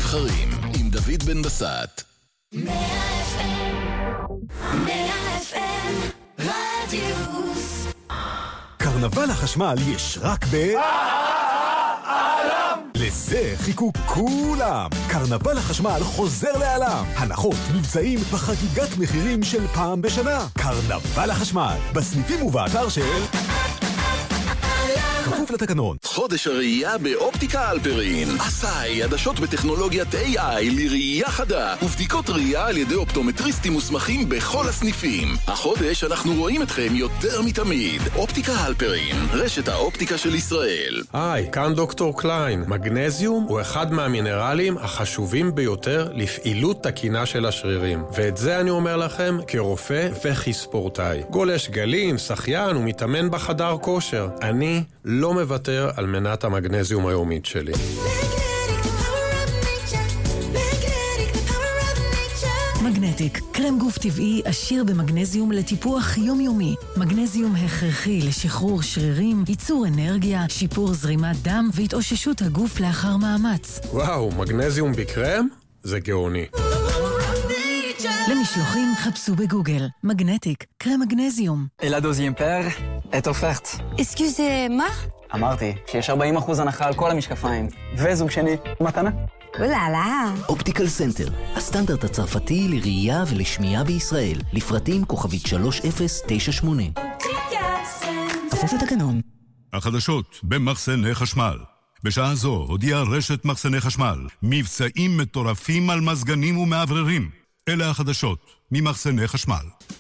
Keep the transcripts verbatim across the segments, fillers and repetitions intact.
נבחרים עם דוד בן בסט. מאה אף אם, מאה אף אם, רדיוס. קרנבל החשמל יש רק ב... העלם! לזה חיכו כולם. קרנבל החשמל חוזר לעלם. הנחות, מבצעים וחגיגת מחירים של פעם בשנה. קרנבל החשמל, בסניפים ובאתר של... כפוף לתקנון. חודש הראייה באופטיקה אלפרין. עשאי, עדשות בטכנולוגיית איי איי לראייה חדה ובדיקות ראייה על ידי אופטומטריסטים מוסמכים בכל הסניפים. החודש אנחנו רואים אתכם יותר מתמיד. אופטיקה אלפרין, רשת האופטיקה של ישראל. היי, כאן דוקטור קליין. מגנזיום הוא אחד מהמינרלים החשובים ביותר לפעילות תקינה של השרירים. ואת זה אני אומר לכם כרופא וכספורטאי. גולש גלים, שחיין ומתאמן בחדר כושר. אני לא מוותר על מנת המגנזיום היומית שלי. מגנטיק, קרם גוף טבעי עשיר במגנזיום לטיפוח יומיומי. מגנזיום הכרחי לשחרור שרירים, ייצור אנרגיה, שיפור זרימת דם והתאוששות הגוף לאחר מאמץ. וואו, מגנזיום בקרם? זה גאוני. למשלוחים חפשו בגוגל. מגנטיק, קרם מגנזיום. Et la deuxième paire est offerte. Excusez-moi? אמרתי שיש ארבעים אחוז הנחה על כל המשקפיים. וזוג שני, מתנה. אוללה. אופטיקל סנטר, הסטנדרט הצרפתי לראייה ולשמיעה בישראל. לפרטים כוכבית שלוש אפס תשע שמונה. כפוף לתקנון. החדשות במחסני חשמל. בשעה זו הודיעה רשת מחסני חשמל מבצעים מטורפים על מזגנים ומעבררים. אלה החדשות ממחסני חשמל.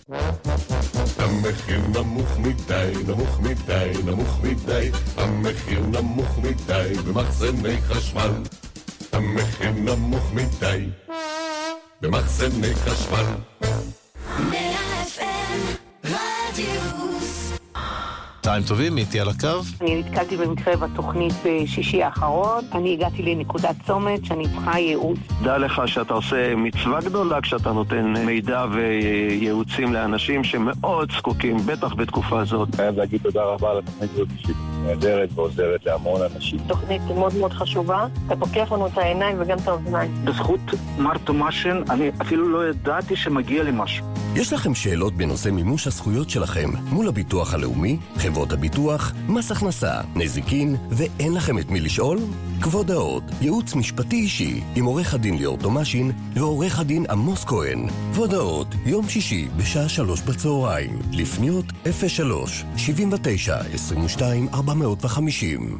המחיר נמוך מדי, נמוך מדי, נמוך מדי. המחיר נמוך מדי במחסני חשמל. המחיר נמוך מדי במחסני חשמל. מאה אף אם, רדיוס. צהריים טובים, איתי על הקו. אני נתקלתי במקרה בתוכנית בשישי האחרון. אני הגעתי לנקודת צומת שאני צריכה ייעוץ. דע לך שאתה עושה מצווה גדולה כשאתה נותן מידע וייעוצים לאנשים שמאוד זקוקים, בטח בתקופה הזאת. חייב להגיד תודה רבה על התוכנית הזאת שהיא נהדרת ועוזרת להמון אנשים. תוכנית מאוד מאוד חשובה. אתה פוקח לנו את העיניים וגם את האוזניים. בזכות מר תומאשן אני אפילו לא ידעתי שמגיע לי משהו. יש לכם שאלות בנושא מימוש הזכויות שלכם מול הביטוח הלאומי, חברות הביטוח, מס הכנסה, נזיקין, ואין לכם את מי לשאול? כבוד העוד, ייעוץ משפטי אישי עם עורך הדין ליאור תומאשין ועורך הדין עמוס כהן. כבוד העוד, יום שישי בשעה שלוש בצהריים, לפניות אפס שלוש שבעים ותשע עשרים ושתיים ארבע מאות וחמישים.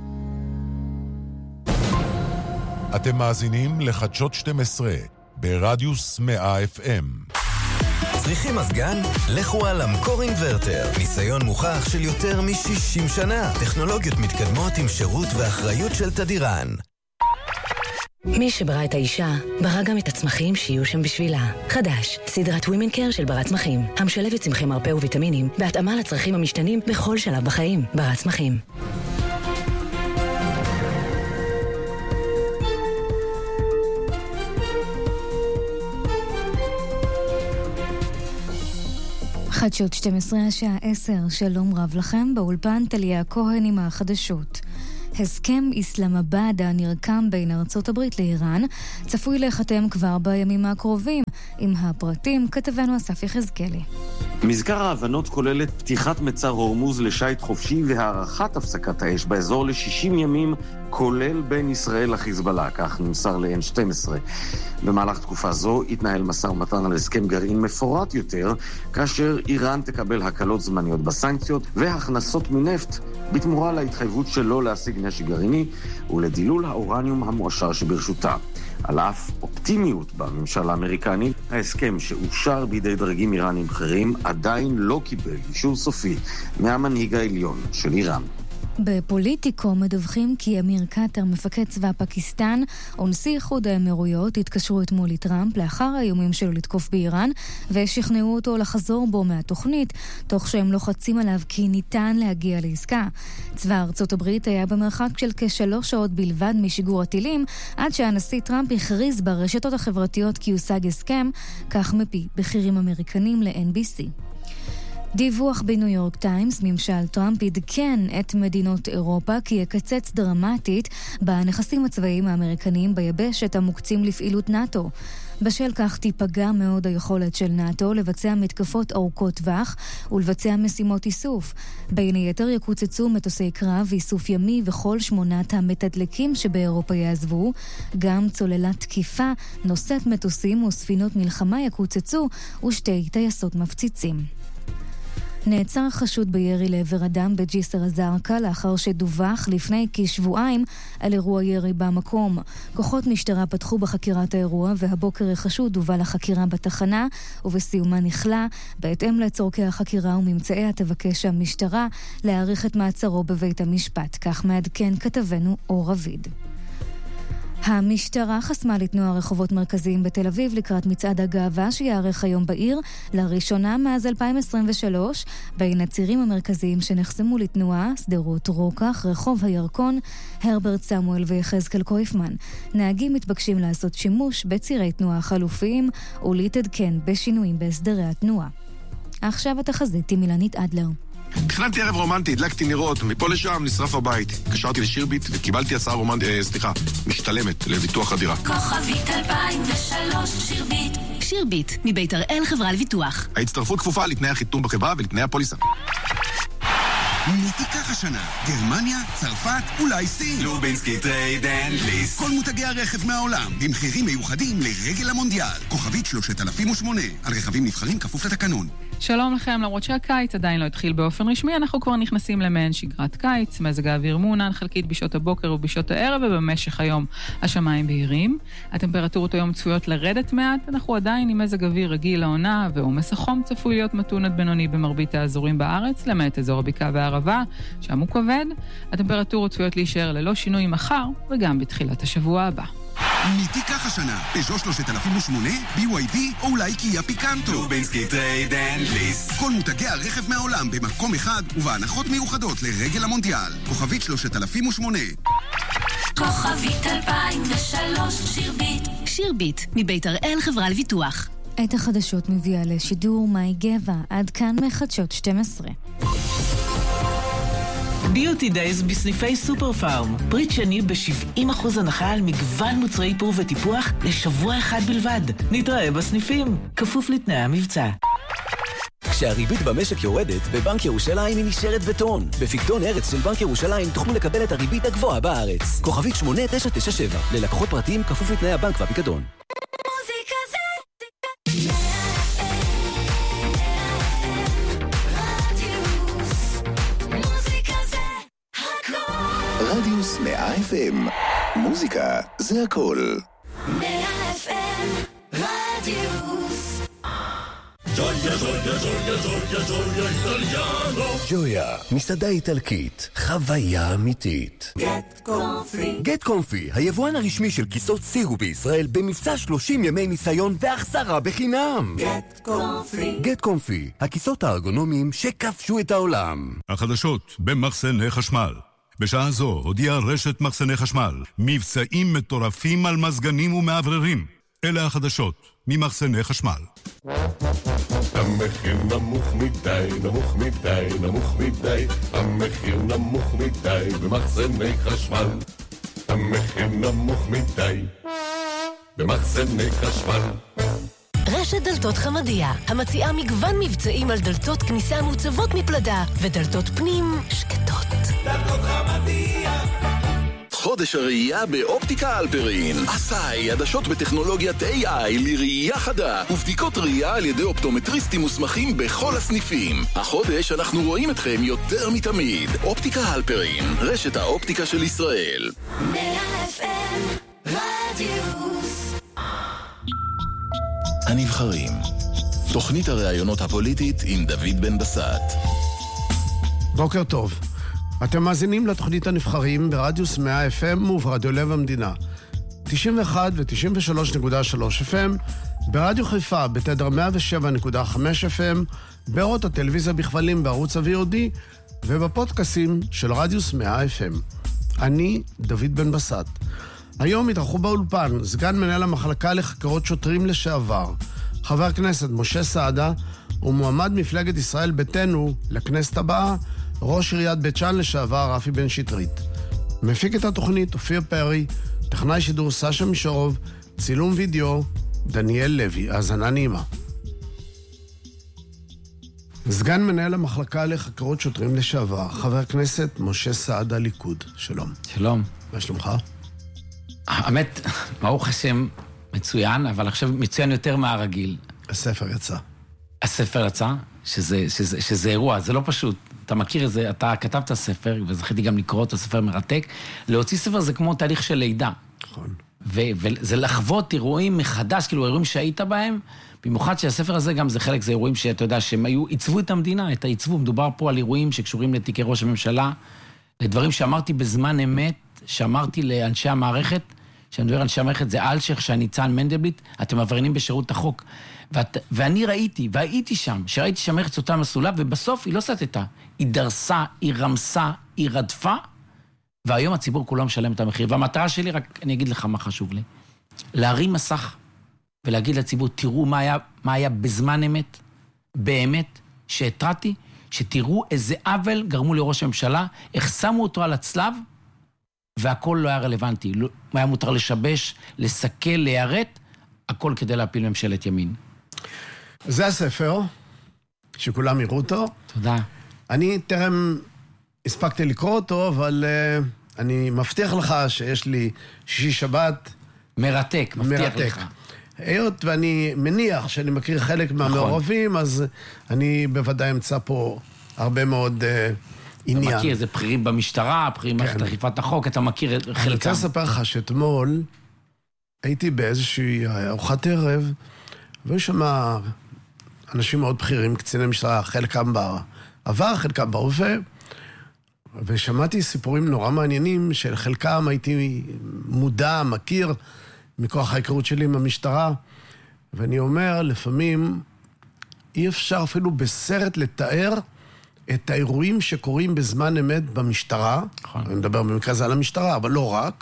אתם מאזינים לחדשות שתים עשרה ברדיוס מאה אף אם. צריכים מזגן? לכו על אמקור אינברטר. ניסיון מוכח של יותר מ-שישים שנה. טכנולוגיות מתקדמות עם שירות ואחריות של תדירן. מי שברא את האישה, ברא גם את הצמחים שיהיו שם בשבילה. חדש, סדרת Women Care של ברת צמחים. המשלבת צמחי מרפא וויטמינים, בהתאמה לצרכים המשתנים בכל שלב בחיים. ברת צמחים. חדשות שתים עשרה השעה עשר, שלום רב לכם, באולפן טליה כהן עם החדשות. הסכם איסלאמבאד הנרקם בין ארצות הברית לאיראן צפוי להיחתם כבר בימים הקרובים. עם הפרטים כתבנו אסף יחזקאלי. מזכר ההבנות כוללת פתיחת מצר הורמוז לשייט חופשי והארכת הפסקת האש באזור ל-שישים ימים, כולל בין ישראל לחיזבאללה, כך נמסר ל-אן שתים עשרה. במהלך תקופה זו התנהל משא ומתן על הסכם גרעין מפורט יותר, כאשר איראן תקבל הקלות זמניות בסנקציות והכנסות מנפט בתמורה להתחייבות שלא להשיג נשק גרעיני ולדילול האורניום המועשר שברשותה. על אף אופטימיות בממשל האמריקני, ההסכם שאושר בידי דרגים איראנים בכירים עדיין לא קיבל אישור סופי מהמנהיג העליון של איראן. בפוליטיקו מדווחים כי אמיר קטר, מפקד צבא פקיסטן, ונשיא איחוד האמירויות התקשרו אתמול לטראמפ לאחר האיומים שלו לתקוף באיראן, ושכנעו אותו לחזור בו מהתוכנית, תוך שהם לוחצים עליו כי ניתן להגיע לעסקה. צבא ארצות הברית היה במרחק של כשלוש שעות בלבד משיגור הטילים, עד שהנשיא טראמפ הכריז ברשתות החברתיות כי יושג הסכם, כך מפי בכירים אמריקנים ל-אן בי סי. דיווח בניו יורק טיימס, ממשל טראמפ עדכן את מדינות אירופה כי יקצץ דרמטית בנכסים הצבאיים האמריקניים ביבשת המוקצים לפעילות נאטו. בשל כך תיפגע מאוד היכולת של נאטו לבצע מתקפות ארוכות טווח ולבצע משימות איסוף. בין היתר יקוצצו מטוסי קרב, איסוף ימי וכל שמונת המתדלקים שבאירופה יעזבו. גם צוללת תקיפה, נושאת מטוסים וספינות מלחמה יקוצצו ושתי טייסות מפציצים. נעצר חשוד בירי לעבר אדם בג'יסר א-זרקא לאחר שדווח לפני כשבועיים על אירוע ירי במקום. כוחות משטרה פתחו בחקירת האירוע והבוקר החשוד הובא לחקירה בתחנה ובסיומה נכלה. בהתאם לצורכי החקירה וממצאיה תבקש המשטרה להאריך את מעצרו בבית המשפט. כך מעדכן כתבנו אור רביד. המשטרה חסמה לתנועה רחובות מרכזיים בתל אביב לקראת מצעד הגאווה שיערך היום בעיר לראשונה מאז אלפיים עשרים ושלוש. בין הצירים המרכזיים שנחסמו לתנועה, סדרות רוקח, רחוב הירקון, הרברט סמואל ויחזקאל קויפמן. נהגים מתבקשים לעשות שימוש בצירי תנועה חלופיים ולהתעדכן בשינויים בהסדרי התנועה. עכשיו התחזית עם אילנית אדלר. תכננתי ערב רומנטי, הדלקתי נרות, מפה לשם נשרף הבית. קשרתי לשירביט וקיבלתי הצעה רומנטית, אה, סליחה, משתלמת לביטוח הדירה. כוכבית אלפיים ושלוש שירביט. שירביט, מבית הראל חברה לביטוח. ההצטרפות כפופה לתנאי החיתום בחברה ולתנאי הפוליסה. מי תיקח השנה? גרמניה, צרפת, אולי סין? לובינסקי טרייד אנד ליסט. כל מותגי הרכב מהעולם, במחירים מיוחדים לרגל המונדיאל. כוכבית שלושת אלפים ושמונה, על רכבים נבחרים כפוף לתקנון. שלום לכם, למרות שהקיץ עדיין לא התחיל באופן רשמי, אנחנו כבר נכנסים למעין שגרת קיץ, מזג האוויר מעונן חלקית בשעות הבוקר ובשעות הערב, ובמשך היום השמיים בהירים. הטמפרטורות היום צפויות לרדת מעט, אנחנו עדיין עם מזג אוויר רגיל לעונה, ועומס החום צפוי להיות מתון עד בינוני במרבית האזורים בארץ, למעט אזור הבקעה והערבה, שם הוא כבד. הטמפרטורות צפויות להישאר ללא שינוי מחר, וגם בתחילת השבוע הבא. מי תיקח השנה? פז'ו שלושת אלפים ושמונה, בי וואי די או אולי קיה פיקנטו. לובינסקי טרייד אנד ליסט. כל מותגי הרכב מהעולם במקום אחד ובהנחות מיוחדות לרגל המונדיאל. כוכבית שלושת אלפים ושמונה. כוכבית אלפיים ושלוש שירביט. שירביט, מבית הראל חברה לביטוח. את החדשות מביאה לשידור מאי גבע, עד כאן מחדשות שתים עשרה. ביוטי דייז בסניפי סופר פארם. פריט שני ב-שבעים אחוז הנחה על מגוון מוצרי איפור וטיפוח לשבוע אחד בלבד. נתראה בסניפים, כפוף לתנאי המבצע. כשהריבית במשק יורדת, בבנק ירושלים היא נשארת בטון. בפיקדון ארץ של בנק ירושלים תוכלו לקבל את הריבית הגבוהה בארץ. כוכבית שמונה תשע תשע שבע. ללקוחות פרטיים כפוף לתנאי הבנק והפיקדון. רדיוס מאה אף אם. מוזיקה זה הכל. מאה אף אם רדיוס. ג'ויה, ג'ויה, ג'ויה, ג'ויה, ג'ויה, איטליאנו. ג'ויה, מסעדה איטלקית, חוויה אמיתית. גט קונפי. גט קונפי, היבואן הרשמי של כיסאות סירו בישראל, במבצע שלושים ימי ניסיון והחזרה בחינם. גט קונפי. גט קונפי, הכיסאות הארגונומיים שכבשו את העולם. החדשות במחסני חשמל. בשעה זו הודיעה רשת מחסני חשמל מבצעים מטורפים על מזגנים ומעבררים. אלה החדשות ממחסני חשמל. המחיר נמוך מדי, נמוך מדי, נמוך מדי. המחיר נמוך מדי במחסני חשמל. המחיר נמוך מדי במחסני חשמל. רשת דלתות חמדיה, המציעה מגוון מבצעים על דלתות כניסה מוצבות מפלדה ודלתות פנים שקטות. דלתות חמדיה. חודש הראייה באופטיקה אלפרין. עשאי, עדשות בטכנולוגיית איי איי לראייה חדה ובדיקות ראייה על ידי אופטומטריסטים מוסמכים בכל הסניפים. החודש אנחנו רואים אתכם יותר מתמיד. אופטיקה אלפרין, רשת האופטיקה של ישראל. מאה אף אם רדיוס. הנבחרים, תוכנית הראיונות הפוליטית עם דוד בן בסט. בוקר טוב. אתם מאזינים לתוכנית הנבחרים ברדיוס מאה אף אם וברדיו לב המדינה. תשעים ואחת ו-תשעים ושלוש נקודה שלוש אף אם, ברדיו חיפה בתדר מאה ושבע נקודה חמש אף אם, בערוץ הטלוויזיה בכבלים בערוץ ה-וי או די, ובפודקאסים של רדיוס מאה אף אם. אני דוד בן בסט. היום התארחו באולפן סגן מנהל המחלקה לחקירות שוטרים לשעבר, חבר הכנסת משה סעדה, ומועמד מפלגת ישראל ביתנו לכנסת הבאה, ראש עיריית בית שאן לשעבר רפי בן שטרית. מפיק את התוכנית אופיר פרי, טכנאי שידור סשה מישורוב, צילום וידאו דניאל לוי. האזנה נעימה. סגן מנהל המחלקה לחקירות שוטרים לשעבר, חבר הכנסת משה סעדה ליכוד. שלום. שלום. מה שלומך? האמת, ברוך השם מצוין, אבל עכשיו מצוין יותר מהרגיל. הספר יצא. הספר יצא, שזה, שזה, שזה אירוע, זה לא פשוט. אתה מכיר את זה, אתה כתבת ספר, וזכיתי גם לקרוא את הספר מרתק. להוציא ספר זה כמו תהליך של לידה. נכון. ו- וזה לחוות אירועים מחדש, כאילו אירועים שהיית בהם, במיוחד שהספר הזה גם זה חלק, זה אירועים שאתה יודע, שהם היו, עיצבו את המדינה, את העיצבו, מדובר פה על אירועים שקשורים לתיקי ראש הממשלה, לדברים שאמרתי בזמן אמת, שאמרתי לאנשי המערכת, שאני מדבר על אנשי המערכת, זה אלשך, שניצן מנדלבליט, אתם עבריינים בשירות החוק. ואת, ואני ראיתי, והייתי שם, שראיתי שהמערכת אותה מסלולה, ובסוף היא לא סתתה, היא דרסה, היא רמסה, היא רדפה, והיום הציבור כולו משלם את המחיר. והמטרה שלי, רק אני אגיד לך מה חשוב לי, להרים מסך, ולהגיד לציבור, תראו מה היה, מה היה בזמן אמת, באמת, שהתרעתי, שתראו איזה עוול גרמו לראש הממשלה, איך שמו אותו על הצלב, והכל לא היה רלוונטי. לא היה מותר לשבש, לסכל, להיערת, הכל כדי להפיל ממשלת ימין. זה הספר, שכולם יראו אותו. תודה. אני טרם הספקתי לקרוא אותו, אבל uh, אני מבטיח לך שיש לי שישי שבת. מרתק, מבטיח מרתק. לך. היות ואני מניח שאני מכיר חלק מהמעורבים, אז אני בוודאי אמצא פה הרבה מאוד uh, עניין. אתה מכיר, זה בכירים במשטרה, בכירים במערכת אכיפת החוק, אתה מכיר חלקם. אני רוצה לספר לך שאתמול הייתי באיזושהי ארוחת ערב, והיו שם אנשים מאוד בכירים, קציני משטרה, חלקם בעבר, חלקם בהווה, ושמעתי סיפורים נורא מעניינים, של חלקם הייתי מודע, מכיר, מכוח ההיכרות שלי עם המשטרה, ואני אומר, לפעמים אי אפשר אפילו בסרט לתאר את האירועים שקורים בזמן אמת במשטרה, אני מדבר במקרה זה על המשטרה, אבל לא רק,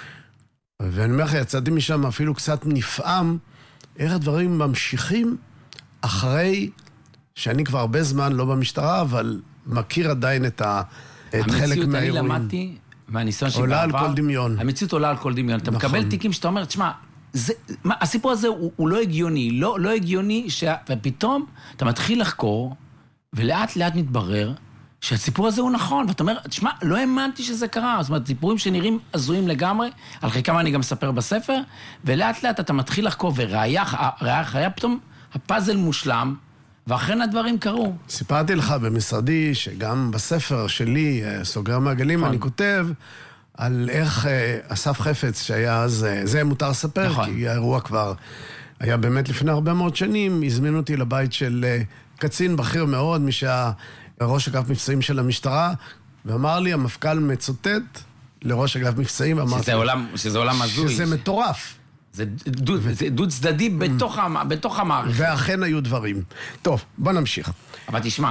ואני אומר לך, יצאתי משם אפילו קצת נפעם, איך הדברים ממשיכים אחרי שאני כבר הרבה זמן לא במשטרה, אבל מכיר עדיין את, ה... את חלק מהאירועים. המציאות אני למדתי, והניסיון שבעבר... עולה על כל דמיון. המציאות עולה על כל דמיון. אתה נכון. מקבל תיקים שאתה אומר, תשמע, זה, מה, הסיפור הזה הוא, הוא לא הגיוני, לא, לא הגיוני, ש... ופתאום אתה מתחיל לחקור, ולאט לאט מתברר, שהסיפור הזה הוא נכון, ואתה אומר, תשמע, לא האמנתי שזה קרה, זאת אומרת, סיפורים שנראים עזויים לגמרי, על חלקם אני גם מספר בספר, ולאט לאט אתה מתחיל לחקור, וראיה, היה פתאום הפאזל מושלם, ואכן הדברים קרו. סיפרתי לך במשרדי, שגם בספר שלי, סוגר מעגלים, אני כותב, על איך אסף חפץ, שהיה אז, זה מותר לספר, כי האירוע כבר היה באמת לפני הרבה מאוד שנים, הזמינו אותי לבית של קצין בכיר מאוד, מי שהיה ראש אגף מבצעים של המשטרה, ואמר לי, המפכ"ל מצוטט לראש אגף מבצעים, שזה עולם, שזה עולם הזוי. שזה מטורף. זה דוד, זה דוד צדדי בתוך, בתוך המערכת. ואכן היו דברים. טוב, בוא נמשיך. אבל תשמע,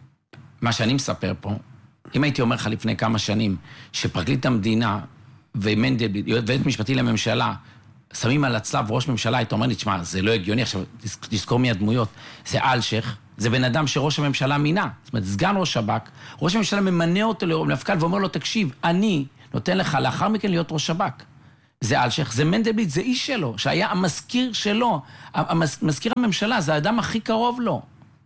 מה שאני מספר פה, אם הייתי אומר לך לפני כמה שנים, שפרקליט המדינה ומנדלבליט, יועץ משפטי לממשלה, שמים על הצלב ראש ממשלה, היית אומר לי, תשמע, זה לא הגיוני, עכשיו תזכור מי הדמויות, זה אלשך, זה בן אדם שראש הממשלה מינה, זאת אומרת, סגן ראש שב"כ, ראש הממשלה ממנה אותו למפכ"ל ואומר לו, תקשיב, אני נותן לך לאחר מכן להיות ראש שב"כ. זה אלשך, זה מנדלבליט, זה איש שלו, שהיה המזכיר שלו, המזכיר הממשלה, זה האדם הכי קרוב לו.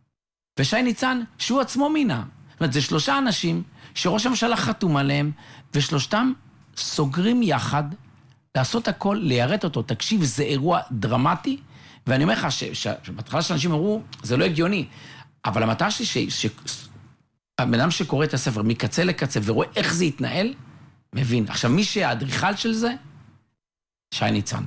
ושי ניצן, שהוא עצמו מינה. זאת אומרת, זה שלושה אנשים שראש הממשלה חתום עליהם, ושלושתם סוגרים יחד, לעשות הכל, ליירט אותו. תקשיב, זה אירוע דרמטי, ואני אומר לך שבהתחלה שאנשים אמרו, זה לא הגיוני, אבל המטרה שלי, שהבן אדם שקורא את הספר מקצה לקצה ורואה איך זה יתנהל, מבין. עכשיו, מי שהאדריכל של זה, שי ניצן.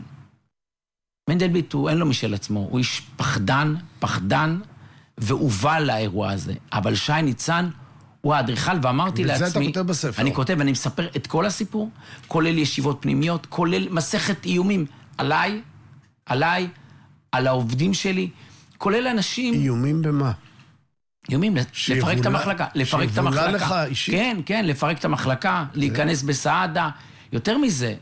מנדלבליט הוא, אין לו משל עצמו, הוא איש פחדן, פחדן, והובל לאירוע הזה. אבל שי ניצן הוא האדריכל, ואמרתי לעצמי... וזה אתה כותב בספר. אני כותב, ואני מספר את כל הסיפור, כולל ישיבות פנימיות, כולל מסכת איומים עליי, עליי, על העובדים שלי, כולל אנשים... איומים במה? איומים, לפרק את המחלקה. לפרק את המחלקה. שיבולה לך אישית? כן, כן, לפרק את המחלקה, להיכנס בסעדה. יותר מזה,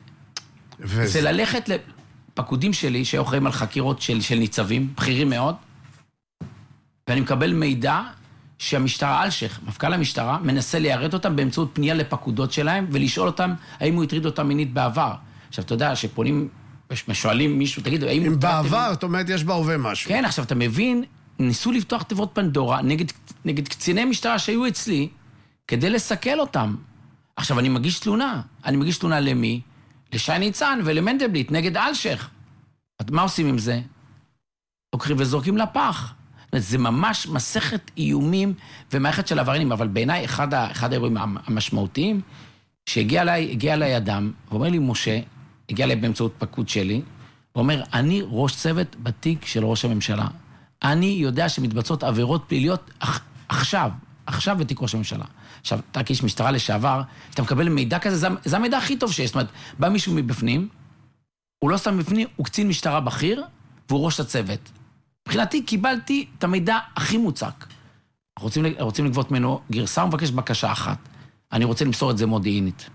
זה ללכת לפקודים שלי, שאוכרים על חקירות של, של ניצבים, בכירים מאוד, ואני מקבל מידע שהמשטרה, אלשך, מפכ"ל המשטרה, מנסה ליירט אותם באמצעות פנייה לפקודות שלהם, ולשאול אותם האם הוא הטריד אותם מינית בעבר. עכשיו, אתה יודע, שפונים, שואלים מישהו, תגידו, האם... אם בעבר, זאת אומרת, יש בהווה משהו. כן, עכשיו, אתה מבין, ניסו לפתוח תיבות פנדורה נגד, נגד קציני משטרה שהיו אצלי, כדי לסכל אותם. עכשיו, אני מגיש תלונה. אני מגיש תלונה למי? לשי ניצן ולמנדלבליט, נגד אלשך. מה עושים עם זה? לוקחים וזורקים לפח. זה ממש מסכת איומים ומערכת של עבריינים, אבל בעיניי אחד, אחד האירועים המשמעותיים, שהגיע אליי, הגיע אליי אדם, ואומר לי, משה, הגיע אליי באמצעות פקוד שלי, ואומר, אני ראש צוות בתיק של ראש הממשלה. אני יודע שמתבצעות עבירות פליליות עכשיו, עכשיו בתיק ראש הממשלה. עכשיו, אתה כאיש משטרה לשעבר, אתה מקבל מידע כזה, זה, זה המידע הכי טוב שיש. זאת אומרת, בא מישהו מבפנים, הוא לא סתם מבפנים, הוא קצין משטרה בכיר, והוא ראש הצוות. מבחינתי קיבלתי את המידע הכי מוצק. רוצים, רוצים לגבות ממנו גרסה, הוא מבקש בקשה אחת. אני רוצה למסור את זה מודיעינית.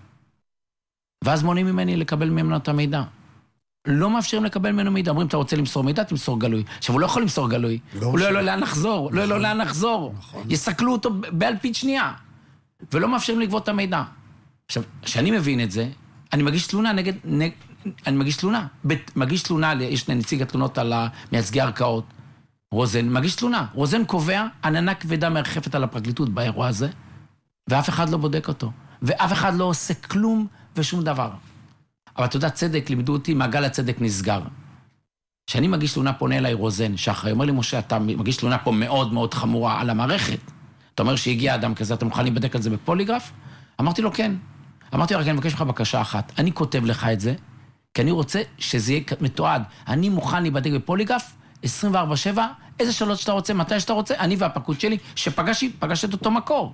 ואז מונעים ממני לקבל ממנו את המידע. לא מאפשרים לקבל ממנו מידע. אומרים, אתה רוצה למסור מידע, תמסור גלוי. עכשיו, הוא לא יכול למסור גלוי. הוא לא יהיה לו לאן לחזור. לא יהיה לו לאן לחזור. יסכלו אותו באלפית שנייה. ולא מאפשרים לגבות את המידע. עכשיו, כשאני מבין את זה, אני מגיש תלונה נגד... אני מגיש תלונה. מגיש תלונה, יש נציג התלונות על מייצגי ערכאות. רוזן מגיש תלונה. רוזן קובע עננה כבדה מרחפת על הפרקליטות באירוע הזה, ואף אחד לא בודק אותו. ואף אחד לא עושה כלום ושום דבר. אבל אתה יודע, צדק, לימדו אותי, מעגל הצדק נסגר. כשאני מגיש תלונה, פונה אליי רוזן, שחר, אומר לי, משה, אתה מגיש תלונה פה מאוד מאוד חמורה על המערכת. אתה אומר שהגיע אדם כזה, אתה מוכן להיבדק על זה בפוליגרף? אמרתי לו, כן. אמרתי לו, רק אני מבקש לך בקשה אחת. אני כותב לך את זה, כי אני רוצה שזה יהיה מתועד. אני מוכן להיבדק בפוליגרף, עשרים וארבע שבע, איזה שאלות שאתה רוצה, מתי שאתה רוצה, אני והפקוד שלי, שפגשתי, פגשתי את אותו מקור.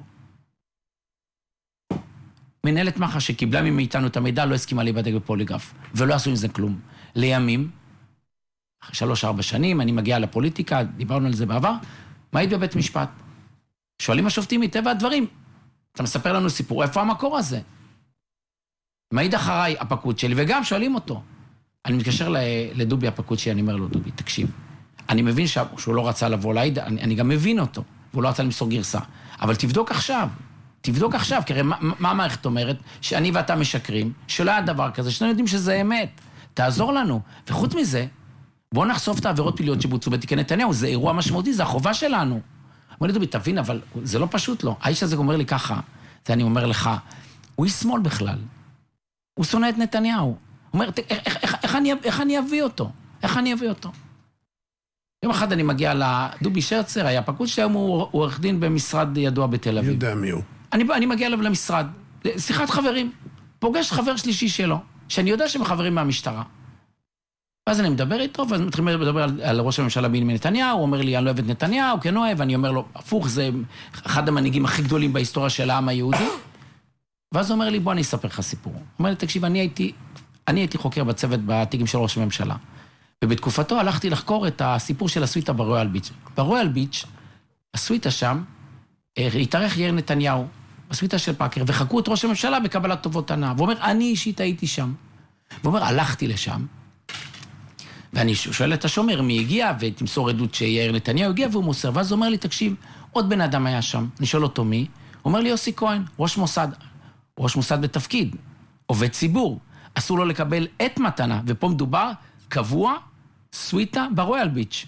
מנהלת מח"ש שקיבלה מאיתנו את המידע, לא הסכימה להיבדק בפוליגרף, ולא עשו עם זה כלום. לימים, שלוש, ארבע שנים, אני מגיע לפוליטיקה, דיברנו על זה בעבר, מעיד בבית משפט. שואלים השופטים מטבע הדברים, אתה מספר לנו סיפור, איפה המקור הזה? מעיד אחריי הפקוד שלי, וגם שואלים אותו. אני מתקשר לדובי הפקוד שלי, אני אומר לו, דובי, תקשיב, אני מבין שהוא לא רצה לבוא להעיד, אני, אני גם מבין אותו, והוא לא רצה למסור גרסה, אבל תבדוק עכשיו, תבדוק עכשיו, כי הרי מה, מה המערכת אומרת? שאני ואתה משקרים, שלא היה דבר כזה, שאתם יודעים שזה אמת, תעזור לנו. וחוץ מזה, בואו נחשוף את העבירות פליליות שבוצעו בתיקי נתניהו, זה אירוע משמעותי, זה החובה שלנו. אומר לי, דובי, תבין, אבל זה לא פשוט לו. האיש הזה אומר לי ככה, זה אני אומר לך, הוא איש שמאל בכלל. הוא שונא את נתניהו. הוא אומר, איך, איך, איך, איך, אני, איך אני אביא אותו? איך אני אביא אותו? יום אחד אני מגיע לדובי שרצר, היה פקוד שהיום הוא עורך דין במשרד ידוע בתל אביב. יודע מי הוא. אני, אני מגיע אליו למשרד, שיחת חברים, פוגש חבר שלישי שלו, שאני יודע שהם חברים מהמשטרה. ואז אני מדבר איתו, ואז מתחילים לדבר על, על ראש הממשלה בנימין נתניהו, הוא אומר לי, אני לא אוהב את נתניהו, כן אוהב, ואני אומר לו, הפוך, זה אחד המנהיגים הכי גדולים בהיסטוריה של העם היהודי. ואז הוא אומר לי, בוא אני אספר לך סיפור. הוא אומר לי, תקשיב, אני הייתי, אני הייתי חוקר בצוות בתיקים של ראש הממשלה. ובתקופתו הלכתי לחקור את הסיפור של הסוויטה ברויאל ביץ'. ברויאל ביץ', הסוויטה שם, התארח יאיר נתניהו, הסוויטה של פאקר, וחקרו את ראש הממשלה בקבלת טובות הנאה. והוא אומר, אני אישית הייתי שם. והוא אומר, הלכתי לשם, ואני שואל את השומר מי הגיע, ותמסור עדות שיאיר נתניהו הגיע, והוא מוסר. ואז הוא אומר לי, תקשיב, עוד בן אדם היה שם. אני שואל אותו מי? הוא אומר לי, יוסי כהן, ראש מוסד. ראש מוסד בתפקיד, עובד ציבור. אסור לו לקבל את מתנה, ופה מדובר קבוע, סוויטה ברויאל ביץ'.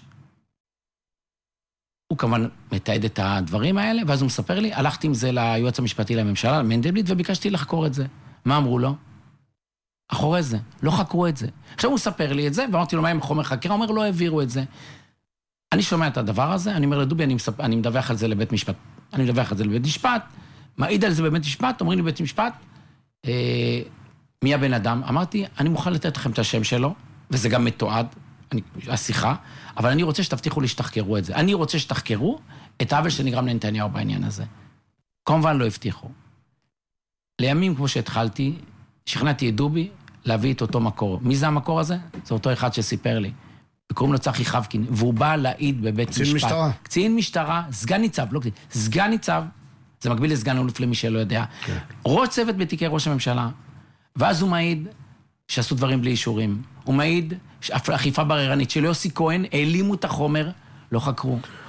הוא כמובן מתעד את הדברים האלה, ואז הוא מספר לי, הלכתי עם זה ליועץ המשפטי לממשלה, מנדלבליט, וביקשתי לחקור את זה. מה אמרו לו? אחורי זה, לא חקרו את זה. עכשיו הוא מספר לי את זה, ואמרתי לו, מה עם חומר חקירה? הוא אומר, לא העבירו את זה. אני שומע את הדבר הזה, אני אומר לדובי, אני, מספ... אני מדווח על זה לבית משפט. אני מדווח על זה לבית משפט, מעיד על זה בבית משפט, אומרים לי בבית משפט, אה, מי הבן אדם? אמרתי, אני מוכן לתת לכם את השם שלו, וזה גם מתועד, אני, השיחה, אבל אני רוצה שתבטיחו לי שתחקרו את זה. אני רוצה שתחקרו את העוול שנגרם לנתניהו בעניין הזה. כמובן לא הבטיחו. לימים, כמו שהתחלתי, שכנעתי את דובי להביא את אותו מקור. מי זה המקור הזה? זה אותו אחד שסיפר לי. וקוראים לו צחי חבקין, והוא בא להעיד בבית משפט. קצין משטרה. קצין משטרה, סגן ניצב, לא קצין, סגן ניצב, זה מקביל לסגן אלוף למי שלא יודע. כן. ראש צוות בתיקי ראש הממשלה, ואז הוא מעיד שעשו דברים בלי אישורים. הוא מעיד אכיפה בררנית של יוסי כהן, העלימו את החומר, לא חקרו.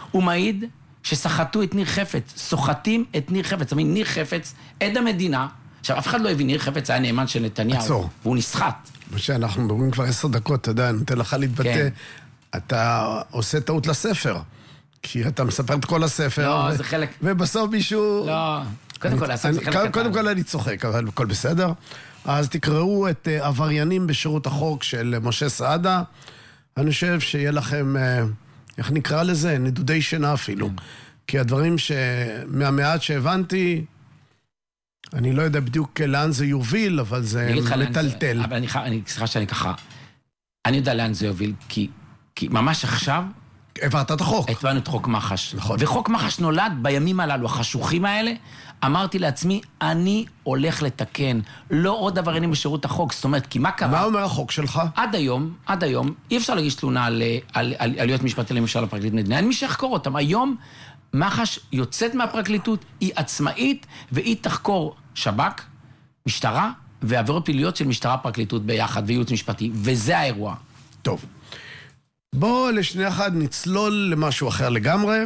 הוא מעיד שסחטו את ניר חפץ, סוחטים את ניר חפץ. זאת אומרת, ניר חפץ, עד המדינה, עכשיו, אף אחד לא הבין, ניר חפץ היה נאמן של נתניהו. עצור. והוא נסחט. מה שאנחנו מדברים כבר עשר דקות, אתה יודע, נותן לך להתבטא, כן. אתה עושה טעות לספר. כי אתה מספר את כל הספר. לא, ו... זה חלק... ובסוף מישהו... לא, קודם אני... כל, הספר זה חלק קודם, קטן. קודם כל אני צוחק, אבל הכל בסדר. אז תקראו את uh, עבריינים בשירות החוק של משה סעדה. אני חושב שיהיה לכם, uh, איך נקרא לזה? נדודי שינה אפילו. כן. כי הדברים שמהמעט שהבנתי, אני לא יודע בדיוק לאן זה יוביל, אבל זה מטלטל. אבל אני, אני, סליחה שאני ככה, אני יודע לאן זה יוביל, כי, כי ממש עכשיו... הבאת את החוק. הבאנו את חוק מחש. נכון. וחוק מחש נולד בימים הללו, החשוכים האלה, אמרתי לעצמי, אני הולך לתקן, לא עוד עבריינים בשירות החוק, זאת אומרת, כי מה קרה? מה אומר החוק שלך? עד היום, עד היום, אי אפשר להגיש תלונה על, על, על, על להיות משפטי למשל לפרקליט מדינה, אין מי שיחקור אותם. היום מחש יוצאת מהפרקליטות, היא עצמאית, והיא תחקור שב"כ, משטרה, ועבירות פליליות של משטרה פרקליטות ביחד, וייעוץ משפטי, וזה האירוע. טוב. בוא לשני אחד נצלול למשהו אחר לגמרי.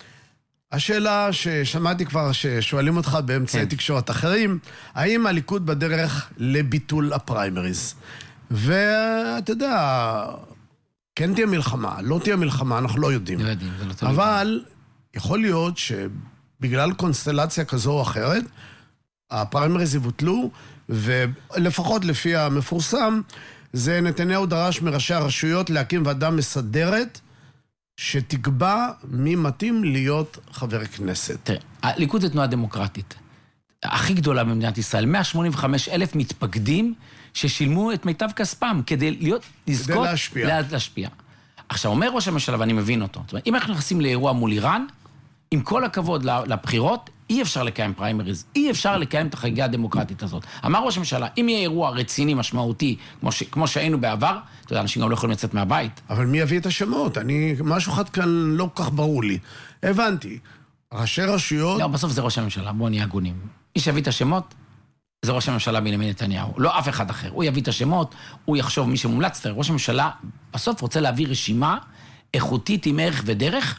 השאלה ששמעתי כבר ששואלים אותך באמצעי כן. תקשורת אחרים, האם הליכוד בדרך לביטול הפריימריז? ואתה יודע, כן תהיה מלחמה, לא תהיה מלחמה, אנחנו לא יודעים. לא יודעים, זה לא תלוי. אבל יכול להיות שבגלל קונסטלציה כזו או אחרת, הפריימריז יבוטלו, ולפחות לפי המפורסם, זה נתניהו דרש מראשי הרשויות להקים ועדה מסדרת, שתקבע מי מתאים להיות חבר כנסת. תראה, הליכוד זה תנועה דמוקרטית. הכי גדולה במדינת ישראל, מאה שמונים וחמישה אלף מתפקדים ששילמו את מיטב כספם כדי להיות, לזכות, כדי להשפיע. להשפיע. עכשיו, אומר ראש הממשלה, ואני מבין אותו, זאת אומרת, אם אנחנו נכנסים לאירוע מול איראן, עם כל הכבוד לבחירות, אי אפשר לקיים פריימריז, אי אפשר לקיים את החגיגה הדמוקרטית הזאת. אמר ראש הממשלה, אם יהיה אירוע רציני, משמעותי, כמו, ש, כמו שהיינו בעבר, אתה יודע, אנשים גם לא יכולים לצאת מהבית. אבל מי יביא את השמות? אני, משהו אחד כאן לא כל כך ברור לי. הבנתי, ראשי רשויות... לא, בסוף זה ראש הממשלה, בואו נהיה הגונים. מי שיביא את השמות, זה ראש הממשלה בנימין נתניהו, לא אף אחד אחר. הוא יביא את השמות, הוא יחשוב מי שמומלץ, תראה, ראש הממשלה בסוף רוצה להביא רשימה איכותית עם ערך ודרך,